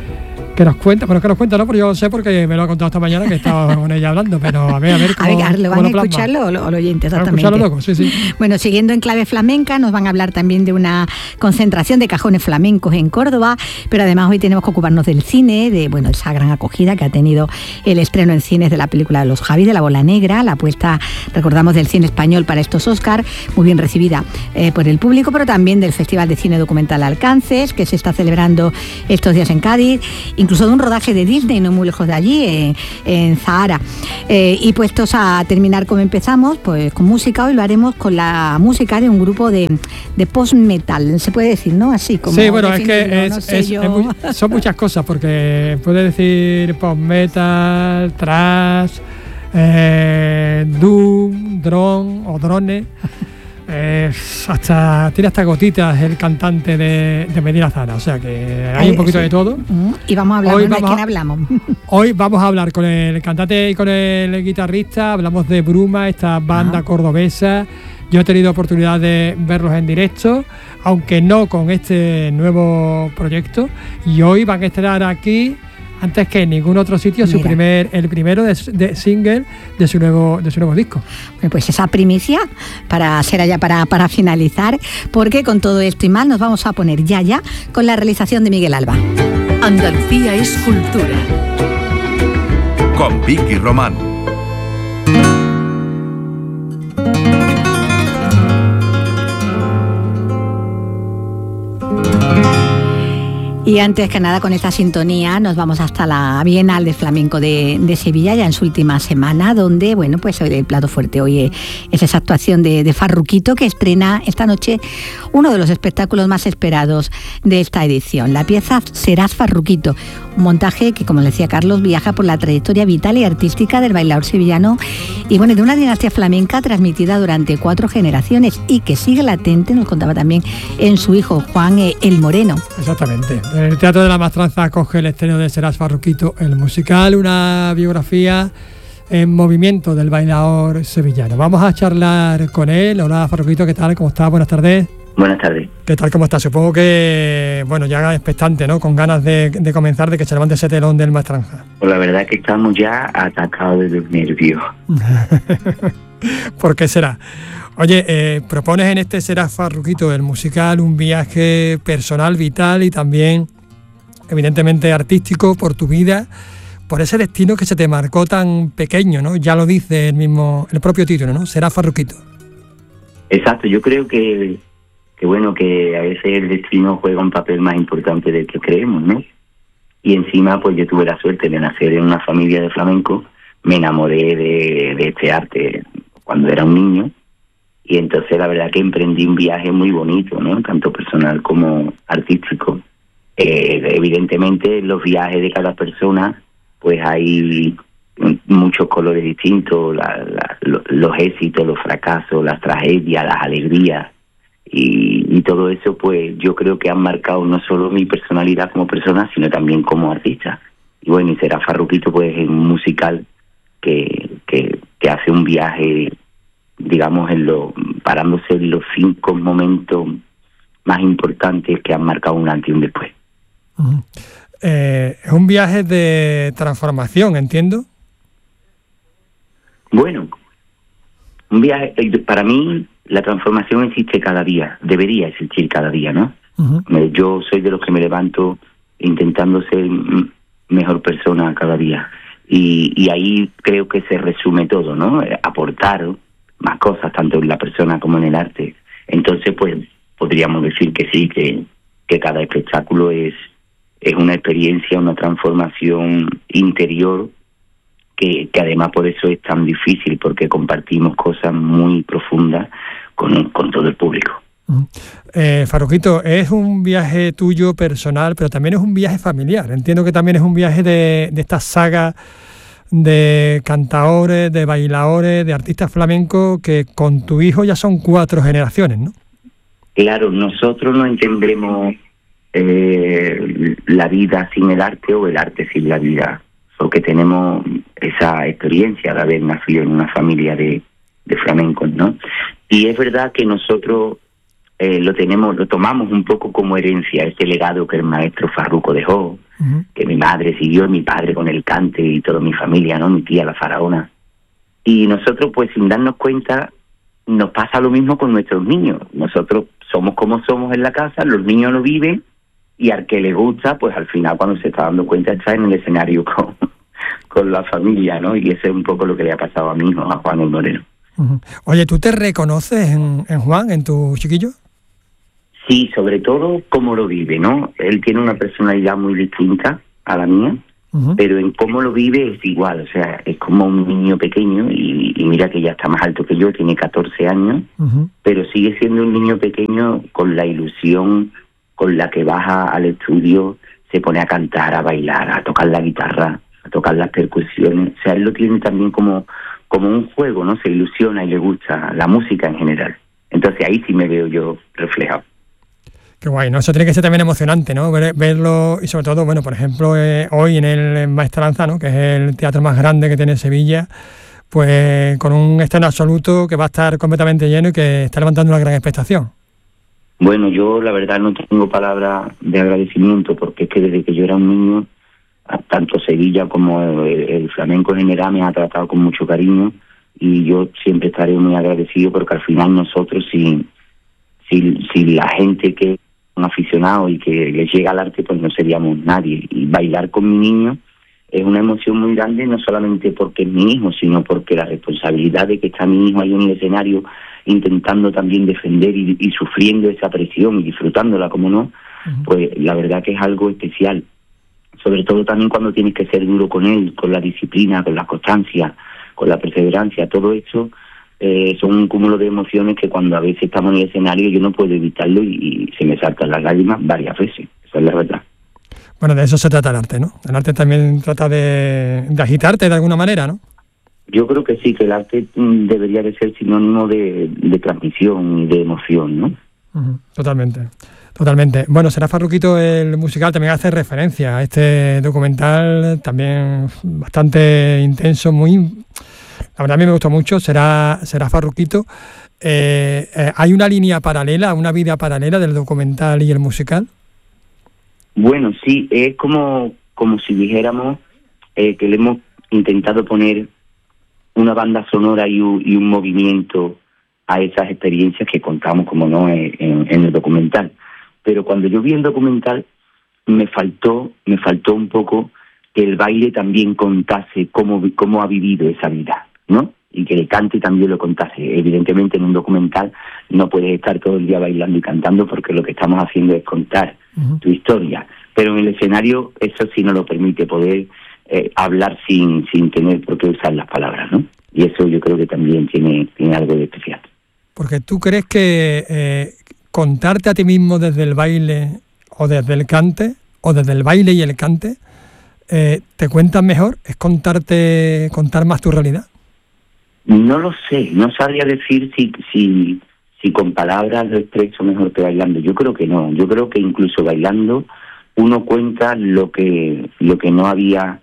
que nos cuenta, bueno, que nos cuenta, no, pero yo lo sé porque me lo ha contado esta mañana que estaba con ella hablando, pero a ver, a ver cómo, a ver, ¿lo van cómo a escucharlo o los oyentes? Exactamente. Van a escucharlo luego, sí, sí. Bueno, siguiendo en clave flamenca, nos van a hablar también de una concentración de cajones flamencos en Córdoba, pero además hoy tenemos que ocuparnos del cine, de, bueno, esa gran acogida que ha tenido el estreno en cines de la película de Los Javi, de La Bola Negra, la apuesta, recordamos, del cine español para estos Oscar, muy bien recibida eh, por el público, pero también del Festival de Cine Documental Alcances, que se está celebrando estos días en Cádiz, incluso de un rodaje de Disney, no muy lejos de allí, en, en Zahara. Eh, y puestos a terminar como empezamos, pues con música, hoy lo haremos con la música de un grupo de, de post-metal, se puede decir, ¿no? Así como... Sí, bueno, es que es, no sé es, es muy, son muchas cosas, porque puede decir post-metal, thrash, eh, doom, drone o drone... Eh, hasta tiene hasta gotitas el cantante de, de Medina Zara, o sea que hay un poquito sí. de todo. Y vamos a hablar, hoy ¿de vamos quién a, hablamos? Hoy vamos a hablar con el cantante y con el guitarrista, hablamos de Bruma, esta banda ah. cordobesa. Yo he tenido oportunidad de verlos en directo, aunque no con este nuevo proyecto, y hoy van a estrenar aquí, antes que en ningún otro sitio, Mira. su primer, el primero de, de single de su nuevo, de su nuevo disco. Bueno, pues esa primicia para ser allá para, para finalizar, porque con todo esto y más nos vamos a poner ya ya con la realización de Miguel Alba. Andalucía es cultura. Con Vicky Román. Y antes que nada, con esta sintonía nos vamos hasta la Bienal de Flamenco de, de Sevilla, ya en su última semana, donde, bueno, pues el plato fuerte hoy es esa actuación de, de Farruquito, que estrena esta noche uno de los espectáculos más esperados de esta edición. La pieza Serás Farruquito, un montaje que, como le decía Carlos, viaja por la trayectoria vital y artística del bailador sevillano y, bueno, de una dinastía flamenca transmitida durante cuatro generaciones y que sigue latente, nos contaba también, en su hijo Juan eh, el Moreno. Exactamente. El Teatro de la Maestranza acoge el estreno de Serás Farruquito, el musical, una biografía en movimiento del bailador sevillano. Vamos a charlar con él. Hola Farruquito, ¿qué tal? ¿Cómo estás? Buenas tardes. Buenas tardes. ¿Qué tal? ¿Cómo estás? Supongo que, bueno, ya expectante, ¿no? Con ganas de, de comenzar, de que se levante ese telón del Maestranza. Pues la verdad es que estamos ya atacados de los nervios. ¿Por qué será? Oye, eh, propones en este Serás Farruquito, el musical, un viaje personal, vital y también, evidentemente, artístico por tu vida, por ese destino que se te marcó tan pequeño, ¿no? Ya lo dice el mismo, el propio título, ¿no? Serás Farruquito. Exacto, yo creo que, que bueno, que a veces el destino juega un papel más importante del que creemos, ¿no? Y encima, pues yo tuve la suerte de nacer en una familia de flamenco, me enamoré de, de este arte cuando era un niño. Y entonces la verdad que emprendí un viaje muy bonito, ¿no? Tanto personal como artístico. Eh, evidentemente en los viajes de cada persona pues hay muchos colores distintos, la, la, los éxitos, los fracasos, las tragedias, las alegrías. Y, y todo eso pues yo creo que han marcado no solo mi personalidad como persona, sino también como artista. Y bueno, y Serás Farruquito pues es un musical que, que, que hace un viaje, digamos, en lo, parándose en los cinco momentos más importantes que han marcado un antes y un después. Uh-huh. Eh, es un viaje de transformación, ¿entiendo? Bueno, un viaje, para mí la transformación existe cada día, debería existir cada día, ¿no? Uh-huh. Yo soy de los que me levanto intentando ser mejor persona cada día y, y ahí creo que se resume todo, ¿no? Aportar más cosas, tanto en la persona como en el arte. Entonces, pues, podríamos decir que sí, que, que cada espectáculo es, es una experiencia, una transformación interior, que, que además por eso es tan difícil, porque compartimos cosas muy profundas con, con todo el público. Uh-huh. Eh, Farruquito, es un viaje tuyo personal, pero también es un viaje familiar. Entiendo que también es un viaje de, de esta saga de cantaores, de bailadores, de artistas flamencos, que con tu hijo ya son cuatro generaciones, ¿no? Claro, nosotros no entendemos eh, la vida sin el arte o el arte sin la vida, porque tenemos esa experiencia de haber nacido en una familia de, de flamencos, ¿no? Y es verdad que nosotros eh, lo tenemos, lo tomamos un poco como herencia, este legado que el maestro Farruco dejó, uh-huh. que mi madre siguió, mi padre con el cante y toda mi familia, ¿no? Mi tía, la faraona. Y nosotros, pues sin darnos cuenta, nos pasa lo mismo con nuestros niños. Nosotros somos como somos en la casa, los niños lo viven, y al que le gusta, pues al final cuando se está dando cuenta está en el escenario con, con la familia, ¿no? Y ese es un poco lo que le ha pasado a mi hijo, a Juan el Moreno. Uh-huh. Oye, ¿tú te reconoces en, en Juan, en tu chiquillo? Sí, sobre todo cómo lo vive, ¿no? Él tiene una personalidad muy distinta a la mía, uh-huh. pero en cómo lo vive es igual, o sea, es como un niño pequeño y, y mira que ya está más alto que yo, tiene catorce años, uh-huh. pero sigue siendo un niño pequeño con la ilusión con la que baja al estudio, se pone a cantar, a bailar, a tocar la guitarra, a tocar las percusiones. O sea, él lo tiene también como, como un juego, ¿no? Se ilusiona y le gusta la música en general. Entonces ahí sí me veo yo reflejado. Qué guay, ¿no? Eso tiene que ser también emocionante, ¿no? Ver, verlo y sobre todo, bueno, por ejemplo, eh, hoy en el Maestranza, ¿no? Que es el teatro más grande que tiene Sevilla, pues con un estreno absoluto que va a estar completamente lleno y que está levantando una gran expectación. Bueno, yo la verdad no tengo palabras de agradecimiento porque es que desde que yo era un niño, tanto Sevilla como el, el flamenco en general me ha tratado con mucho cariño y yo siempre estaré muy agradecido porque al final nosotros, si, si, si la gente que es un aficionado y que les llega al arte, pues no seríamos nadie. Y bailar con mi niño es una emoción muy grande, no solamente porque es mi hijo, sino porque la responsabilidad de que está mi hijo ahí en el escenario intentando también defender y, y sufriendo esa presión y disfrutándola, como no, uh-huh. pues la verdad que es algo especial. Sobre todo también cuando tienes que ser duro con él, con la disciplina, con la constancia, con la perseverancia. Todo esto eh, son un cúmulo de emociones que cuando a veces estamos en el escenario yo no puedo evitarlo y, y se me saltan las lágrimas varias veces. Esa es la verdad. Bueno, de eso se trata el arte, ¿no? El arte también trata de, de agitarte de alguna manera, ¿no? Yo creo que sí, que el arte debería de ser sinónimo de, de transmisión y de emoción, ¿no? Uh-huh. Totalmente, totalmente. Bueno, Será Farruquito, el musical, también hace referencia a este documental también bastante intenso, muy... La verdad a mí me gustó mucho, Será, Será Farruquito. Eh, eh, ¿Hay una línea paralela, una vida paralela del documental y el musical? Bueno, sí, es como, como si dijéramos eh, que le hemos intentado poner una banda sonora y un, y un movimiento a esas experiencias que contamos, como no, en, en el documental. Pero cuando yo vi el documental, me faltó, me faltó un poco que el baile también contase cómo, cómo ha vivido esa vida, ¿no? Y que el cante también lo contase. Evidentemente en un documental no puedes estar todo el día bailando y cantando porque lo que estamos haciendo es contar uh-huh. tu historia. Pero en el escenario eso sí nos lo permite, poder eh, hablar sin sin tener por qué usar las palabras, ¿no? Y eso yo creo que también tiene, tiene algo de especial. Porque tú crees que eh, contarte a ti mismo desde el baile o desde el cante, o desde el baile y el cante, eh, ¿te cuentas mejor? ¿Es contarte, contar más tu realidad? No lo sé, no sabría decir si, si, si con palabras lo expreso mejor que bailando. Yo creo que no, yo creo que incluso bailando uno cuenta lo que, lo que no había...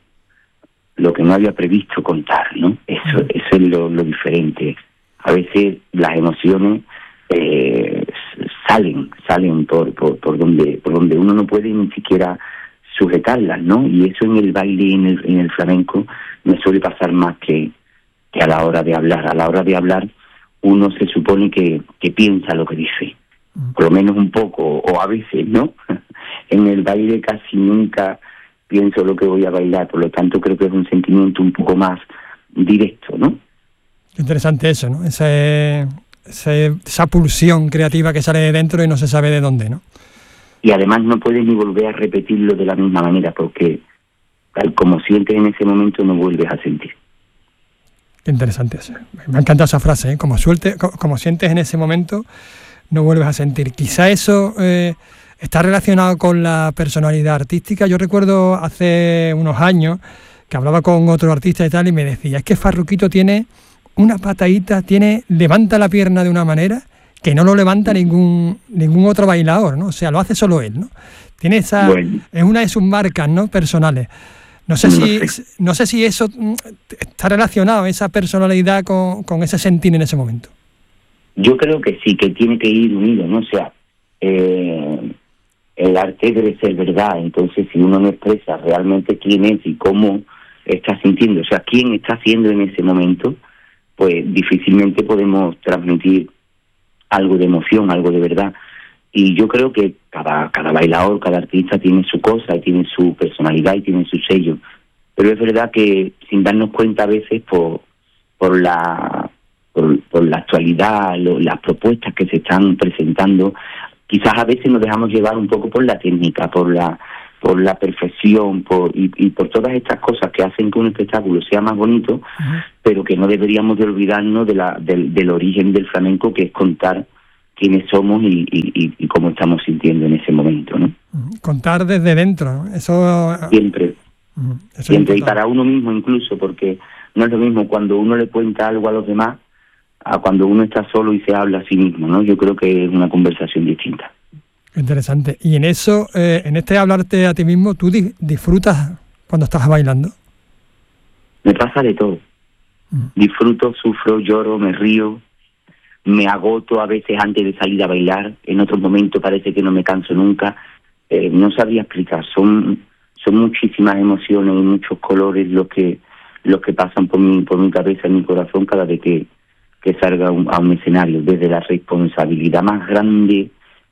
lo que no había previsto contar, ¿no? Eso, eso es lo, lo diferente. A veces las emociones eh, salen, salen por, por por donde por donde uno no puede ni siquiera sujetarlas, ¿no? Y eso en el baile y en el, en el flamenco me suele pasar más que, que a la hora de hablar. A la hora de hablar uno se supone que, que piensa lo que dice, por lo menos un poco, o a veces, ¿no? En el baile casi nunca pienso lo que voy a bailar, por lo tanto creo que es un sentimiento un poco más directo, ¿no? Interesante eso, ¿no? Ese, ese, esa pulsión creativa que sale de dentro y no se sabe de dónde, ¿no? Y además no puedes ni volver a repetirlo de la misma manera, porque tal como sientes en ese momento no vuelves a sentir. Qué interesante eso. Me encanta esa frase, ¿eh? Como, suelte, como sientes en ese momento, no vuelves a sentir. Quizá eso... Eh, está relacionado con la personalidad artística. Yo recuerdo hace unos años que hablaba con otro artista y tal y me decía, es que Farruquito tiene una patadita, tiene, levanta la pierna de una manera que no lo levanta ningún ningún otro bailador, ¿no? O sea, lo hace solo él, ¿no? Tiene esa, bueno. Es una de sus marcas, ¿no? Personales. No sé si, no sé si eso está relacionado, esa personalidad con, con ese sentir en ese momento. Yo creo que sí, que tiene que ir unido, ¿no? O sea, eh, el, arte debe ser verdad. Entonces, si uno no expresa realmente quién es y cómo está sintiendo, o sea, quién está haciendo en ese momento, pues difícilmente podemos transmitir algo de emoción, algo de verdad. Y yo creo que cada cada bailador, cada artista tiene su cosa, y tiene su personalidad y tiene su sello. Pero es verdad que sin darnos cuenta a veces por por la por, por la actualidad, lo, las propuestas que se están presentando, quizás a veces nos dejamos llevar un poco por la técnica, por la por la perfección, por y, y por todas estas cosas que hacen que un espectáculo sea más bonito, uh-huh. pero que no deberíamos de olvidarnos de la del, del origen del flamenco, que es contar quiénes somos y, y, y cómo estamos sintiendo en ese momento, ¿no? Contar desde dentro, eso... Siempre, uh-huh. eso siempre, y para uno mismo incluso, porque no es lo mismo cuando uno le cuenta algo a los demás a cuando uno está solo y se habla a sí mismo, ¿no? Yo creo que es una conversación distinta. Interesante. Y en eso, eh, en este hablarte a ti mismo, ¿tú di- disfrutas cuando estás bailando? Me pasa de todo. Uh-huh. Disfruto, sufro, lloro, me río, me agoto a veces antes de salir a bailar, en otros momentos parece que no me canso nunca. Eh, no sabría explicar, son son muchísimas emociones y muchos colores los que los que pasan por mi por mi cabeza y mi corazón cada vez que, que salga un, a un escenario, desde la responsabilidad más grande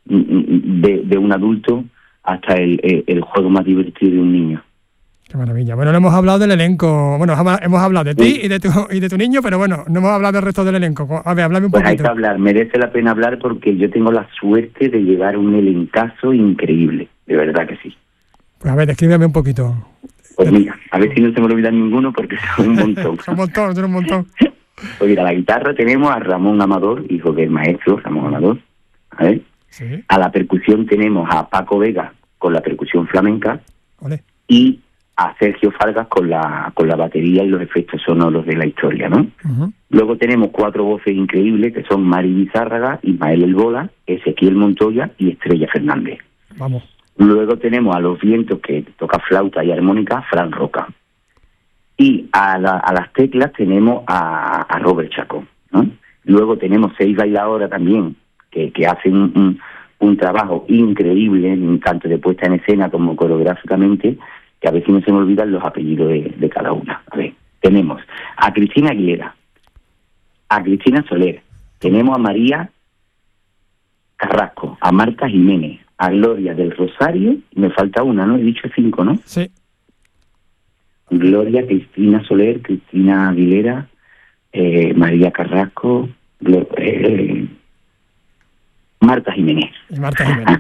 de, de un adulto hasta el, el, el juego más divertido de un niño. Qué maravilla. Bueno, no hemos hablado del elenco. Bueno, hemos hablado de ti y de tu y de tu niño, pero bueno, no hemos hablado del resto del elenco. A ver, háblame un pues poquito. Hay que hablar, merece la pena hablar porque yo tengo la suerte de llevar un elencazo increíble, de verdad que sí. Pues a ver, descríbeme un poquito. Pues mira, a ver si no se me olvida ninguno porque son un montón. Son un montón, son un montón. Pues mira, a la guitarra tenemos a Ramón Amador, hijo del maestro Ramón Amador. A ver. Sí. A la percusión tenemos a Paco Vega con la percusión flamenca. Olé. Y a Sergio Fargas con la con la batería y los efectos sonoros de la historia, ¿no? Uh-huh. Luego tenemos cuatro voces increíbles que son Mari Bizárraga, Ismael El Bola, Ezequiel Montoya y Estrella Fernández. Vamos. Luego tenemos a los vientos que toca flauta y armónica, Fran Roca. Y a, la, a las teclas tenemos a, a Robert Chacón, ¿no? Luego tenemos seis bailadoras también que, que hacen un, un, un trabajo increíble, tanto de puesta en escena como coreográficamente, que a veces no se me olvidan los apellidos de, de cada una. A ver, tenemos a Cristina Aguilera, a Cristina Soler, tenemos a María Carrasco, a Marta Jiménez, a Gloria del Rosario, me falta una, ¿no? He dicho cinco, ¿no? Sí. Gloria, Cristina Soler, Cristina Aguilera, eh, María Carrasco, Glo- eh, Marta Jiménez. Y Marta Jiménez.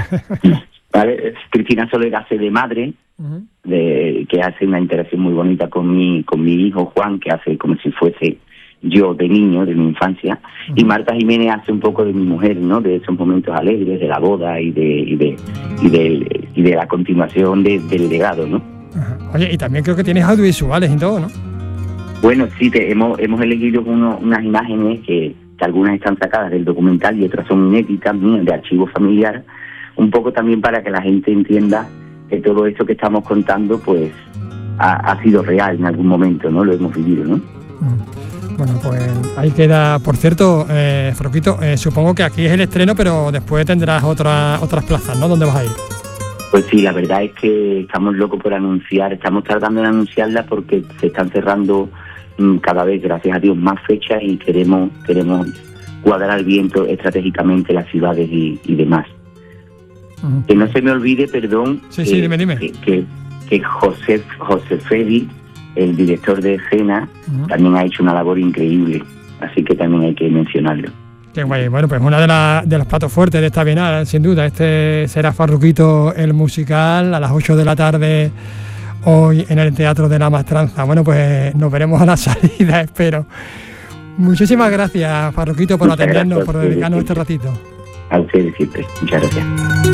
¿Vale? Cristina Soler hace de madre, uh-huh. de, que hace una interacción muy bonita con mi con mi hijo Juan, que hace como si fuese yo de niño, de mi infancia, uh-huh. y Marta Jiménez hace un poco de mi mujer, ¿no? De esos momentos alegres, de la boda y de y de y de, y de la continuación de, del legado, ¿no? Uh-huh. Oye, y también creo que tienes audiovisuales y todo, ¿no? Bueno, sí, te, hemos hemos elegido uno, unas imágenes que, que algunas están sacadas del documental y otras son inéditas, mías, de archivo familiar, un poco también para que la gente entienda que todo esto que estamos contando pues ha, ha sido real en algún momento, ¿no? Lo hemos vivido, ¿no? Bueno, pues ahí queda. Por cierto, eh, Froquito, eh, supongo que aquí es el estreno, pero después tendrás otra, otras plazas, ¿no? ¿Dónde vas a ir? Pues sí, la verdad es que estamos locos por anunciar, estamos tardando en anunciarla porque se están cerrando mmm, cada vez, gracias a Dios, más fechas y queremos queremos cuadrar bien estratégicamente las ciudades y, y demás. Uh-huh. Que no se me olvide, perdón, sí, que, sí, dime, dime. que, que, que José, José Feli, el director de escena, uh-huh. también ha hecho una labor increíble, así que también hay que mencionarlo. Qué guay. Bueno, pues una de, la, de los platos fuertes de esta bienal, sin duda. Este será Farruquito el musical a las ocho de la tarde hoy en el Teatro de la Maestranza. Bueno, pues nos veremos a la salida, espero. Muchísimas gracias, Farruquito, por Muchas atendernos, gracias, por dedicarnos este ratito. A ustedes siempre. Muchas gracias.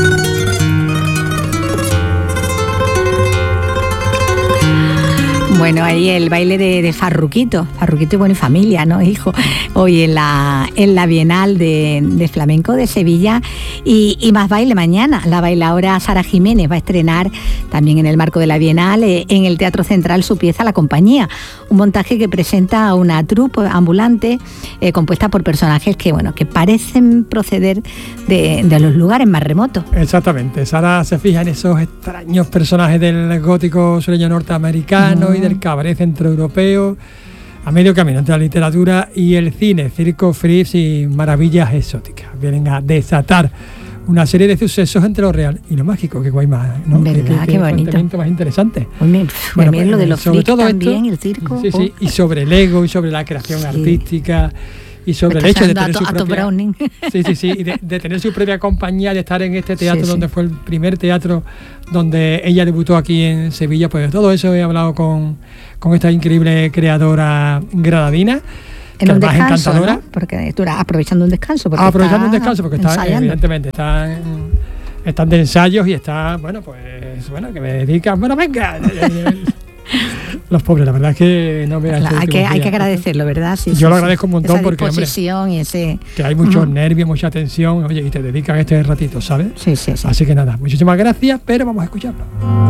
Bueno, ahí el baile de, de Farruquito, Farruquito y bueno, y familia, ¿no, hijo? Hoy en la en la Bienal de, de Flamenco de Sevilla y, y más baile mañana. La bailaora Sara Jiménez va a estrenar también en el marco de la Bienal, eh, en el Teatro Central su pieza La Compañía, un montaje que presenta a una troupe ambulante eh, compuesta por personajes que, bueno, que parecen proceder de, de los lugares más remotos. Exactamente, Sara se fija en esos extraños personajes del gótico sureño norteamericano mm. y del cabaret centroeuropeo, a medio camino entre la literatura y el cine, circo, frizz y maravillas exóticas. Vienen a desatar una serie de sucesos entre lo real y lo mágico, que guay más, ¿no? ¿Verdad? Qué, qué, qué qué bonito. más interesante. Muy bien, bueno, pues, lo de los sobre todo también, esto, el circo. Sí, sí, y sobre el ego y sobre la creación sí. artística y sobre el hecho de tener to, su propia, sí, sí, sí, y de, de tener su propia compañía, de estar en este teatro sí, donde sí. fue el primer teatro donde ella debutó aquí en Sevilla. Pues de todo eso he hablado con, con esta increíble creadora granadina. En un descanso, ¿no? Porque tú eras aprovechando un descanso. Porque ah, aprovechando un descanso, porque está, evidentemente, está en, están de ensayos y está, bueno, pues, bueno, que me dedican, bueno, venga. Los pobres, la verdad es que no me claro, hay que días, hay que agradecerlo, ¿verdad? Sí, yo sí, lo agradezco un montón esa porque, hombre, y ese... que hay muchos uh-huh. nervios, mucha tensión, oye, y te dedican este ratito, ¿sabes? Sí, sí, sí. Así que nada, muchísimas gracias, pero vamos a escucharlo.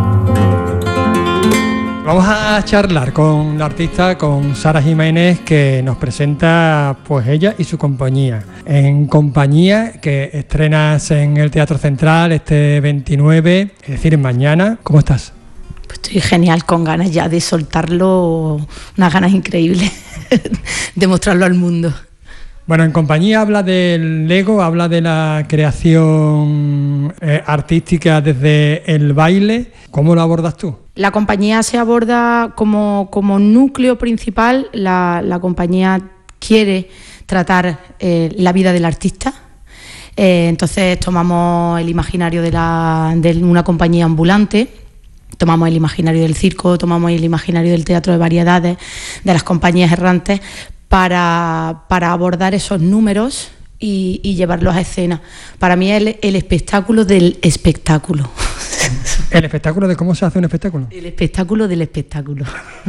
Vamos a charlar con la artista, con Sara Jiménez, que nos presenta pues ella y su compañía. En compañía que estrenas en el Teatro Central este veintinueve, es decir, mañana. ¿Cómo estás? Pues estoy genial, con ganas ya de soltarlo, unas ganas increíbles de mostrarlo al mundo. Bueno, en compañía habla del Lego, habla de la creación eh, artística desde el baile. ¿Cómo lo abordas tú? La compañía se aborda como, como núcleo principal. La, la compañía quiere tratar eh, la vida del artista. Eh, entonces tomamos el imaginario de, la, de una compañía ambulante, tomamos el imaginario del circo, tomamos el imaginario del teatro de variedades, de las compañías errantes, para, para abordar esos números y, y llevarlos a escena. Para mí es el, el espectáculo del espectáculo. ¿El espectáculo de cómo se hace un espectáculo? El espectáculo del espectáculo.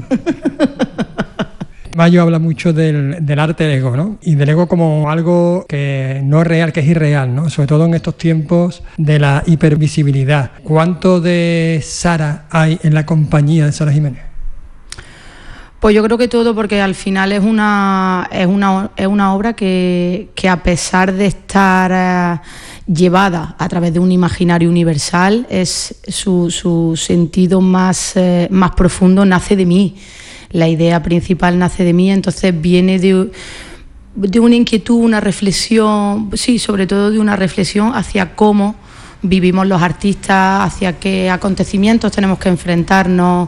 Mayo habla mucho del, del arte del ego, ¿no? Y del ego como algo que no es real, que es irreal, ¿no? Sobre todo en estos tiempos de la hipervisibilidad. ¿Cuánto de Sara hay en la compañía de Sara Jiménez? Pues yo creo que todo, porque al final es una, es una, es una obra que, que a pesar de estar eh, llevada a través de un imaginario universal, es su, su sentido más, eh, más profundo nace de mí. La idea principal nace de mí, entonces viene de, de una inquietud, una reflexión, sí, sobre todo de una reflexión hacia cómo vivimos los artistas, hacia qué acontecimientos tenemos que enfrentarnos,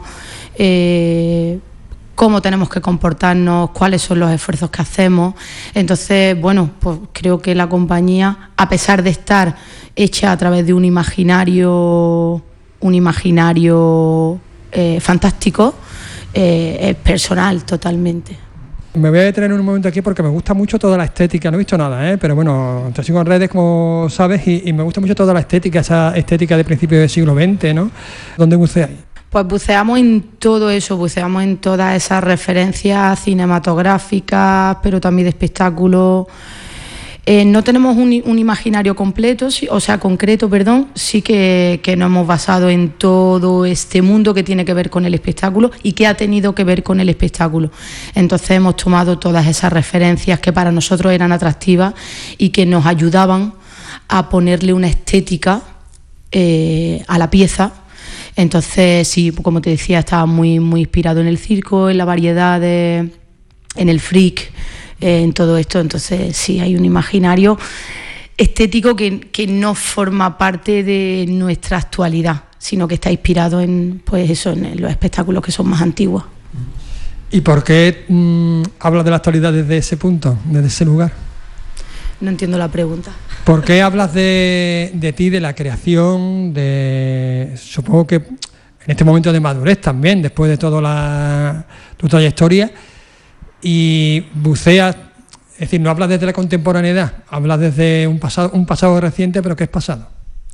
eh, cómo tenemos que comportarnos, cuáles son los esfuerzos que hacemos. Entonces, bueno, pues creo que la compañía, a pesar de estar hecha a través de un imaginario, un imaginario eh, fantástico, eh, es personal totalmente. Me voy a detener un momento aquí porque me gusta mucho toda la estética, no he visto nada, ¿eh? Pero bueno, te sigo en redes, como sabes, y, y me gusta mucho toda la estética, esa estética de principios del siglo veinte, ¿no? ¿Dónde buceáis? Pues buceamos en todo eso, buceamos en todas esas referencias cinematográficas, pero también de espectáculo. Eh, no tenemos un, un imaginario completo, sí, o sea, concreto, perdón, sí que, que nos hemos basado en todo este mundo que tiene que ver con el espectáculo y que ha tenido que ver con el espectáculo. Entonces hemos tomado todas esas referencias que para nosotros eran atractivas y que nos ayudaban a ponerle una estética eh, a la pieza. Entonces, sí, como te decía, estaba muy, muy inspirado en el circo, en la variedad, de, en el freak, eh, en todo esto. Entonces, sí, hay un imaginario estético que, que no forma parte de nuestra actualidad, sino que está inspirado en, pues eso, en los espectáculos que son más antiguos. ¿Y por qué mmm, hablas de la actualidad desde ese punto, desde ese lugar? No entiendo la pregunta. ¿Por qué hablas de, de ti, de la creación, de supongo que en este momento de madurez también, después de toda la, tu trayectoria, y buceas, es decir, no hablas desde la contemporaneidad, hablas desde un pasado, un pasado reciente, pero que es pasado?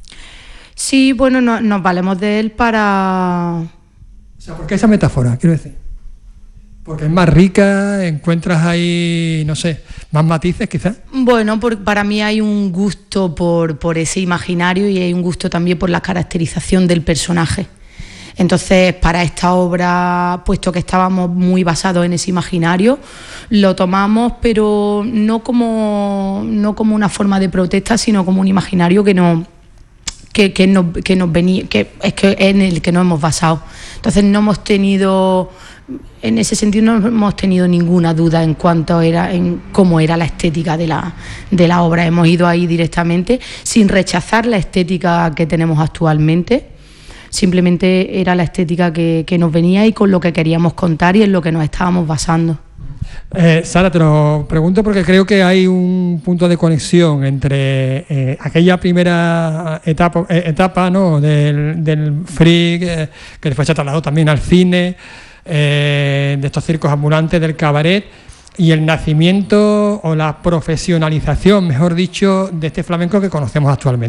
Sí, bueno, no, nos valemos de él para... O sea, ¿por qué esa metáfora, quiero decir? Porque es más rica, encuentras ahí, no sé, más matices quizás. Bueno, por, para mí hay un gusto por, por ese imaginario y hay un gusto también por la caracterización del personaje. Entonces, para esta obra, puesto que estábamos muy basados en ese imaginario, lo tomamos, pero no como, no como una forma de protesta, sino como un imaginario que nos, que, que nos, que nos venía, que es que en el que nos hemos basado. Entonces, no hemos tenido, en ese sentido, no hemos tenido ninguna duda en cuanto era, en cómo era la estética de la, de la obra. Hemos ido ahí directamente, sin rechazar la estética que tenemos actualmente. Simplemente era la estética que, que nos venía y con lo que queríamos contar y en lo que nos estábamos basando. Eh, Sara, te lo pregunto porque creo que hay un punto de conexión entre eh, aquella primera etapa, eh, etapa ¿no? del, del freak, eh, que después se trasladó también al cine, eh, de estos circos ambulantes, del cabaret, y el nacimiento o la profesionalización, mejor dicho, de este flamenco que conocemos actualmente.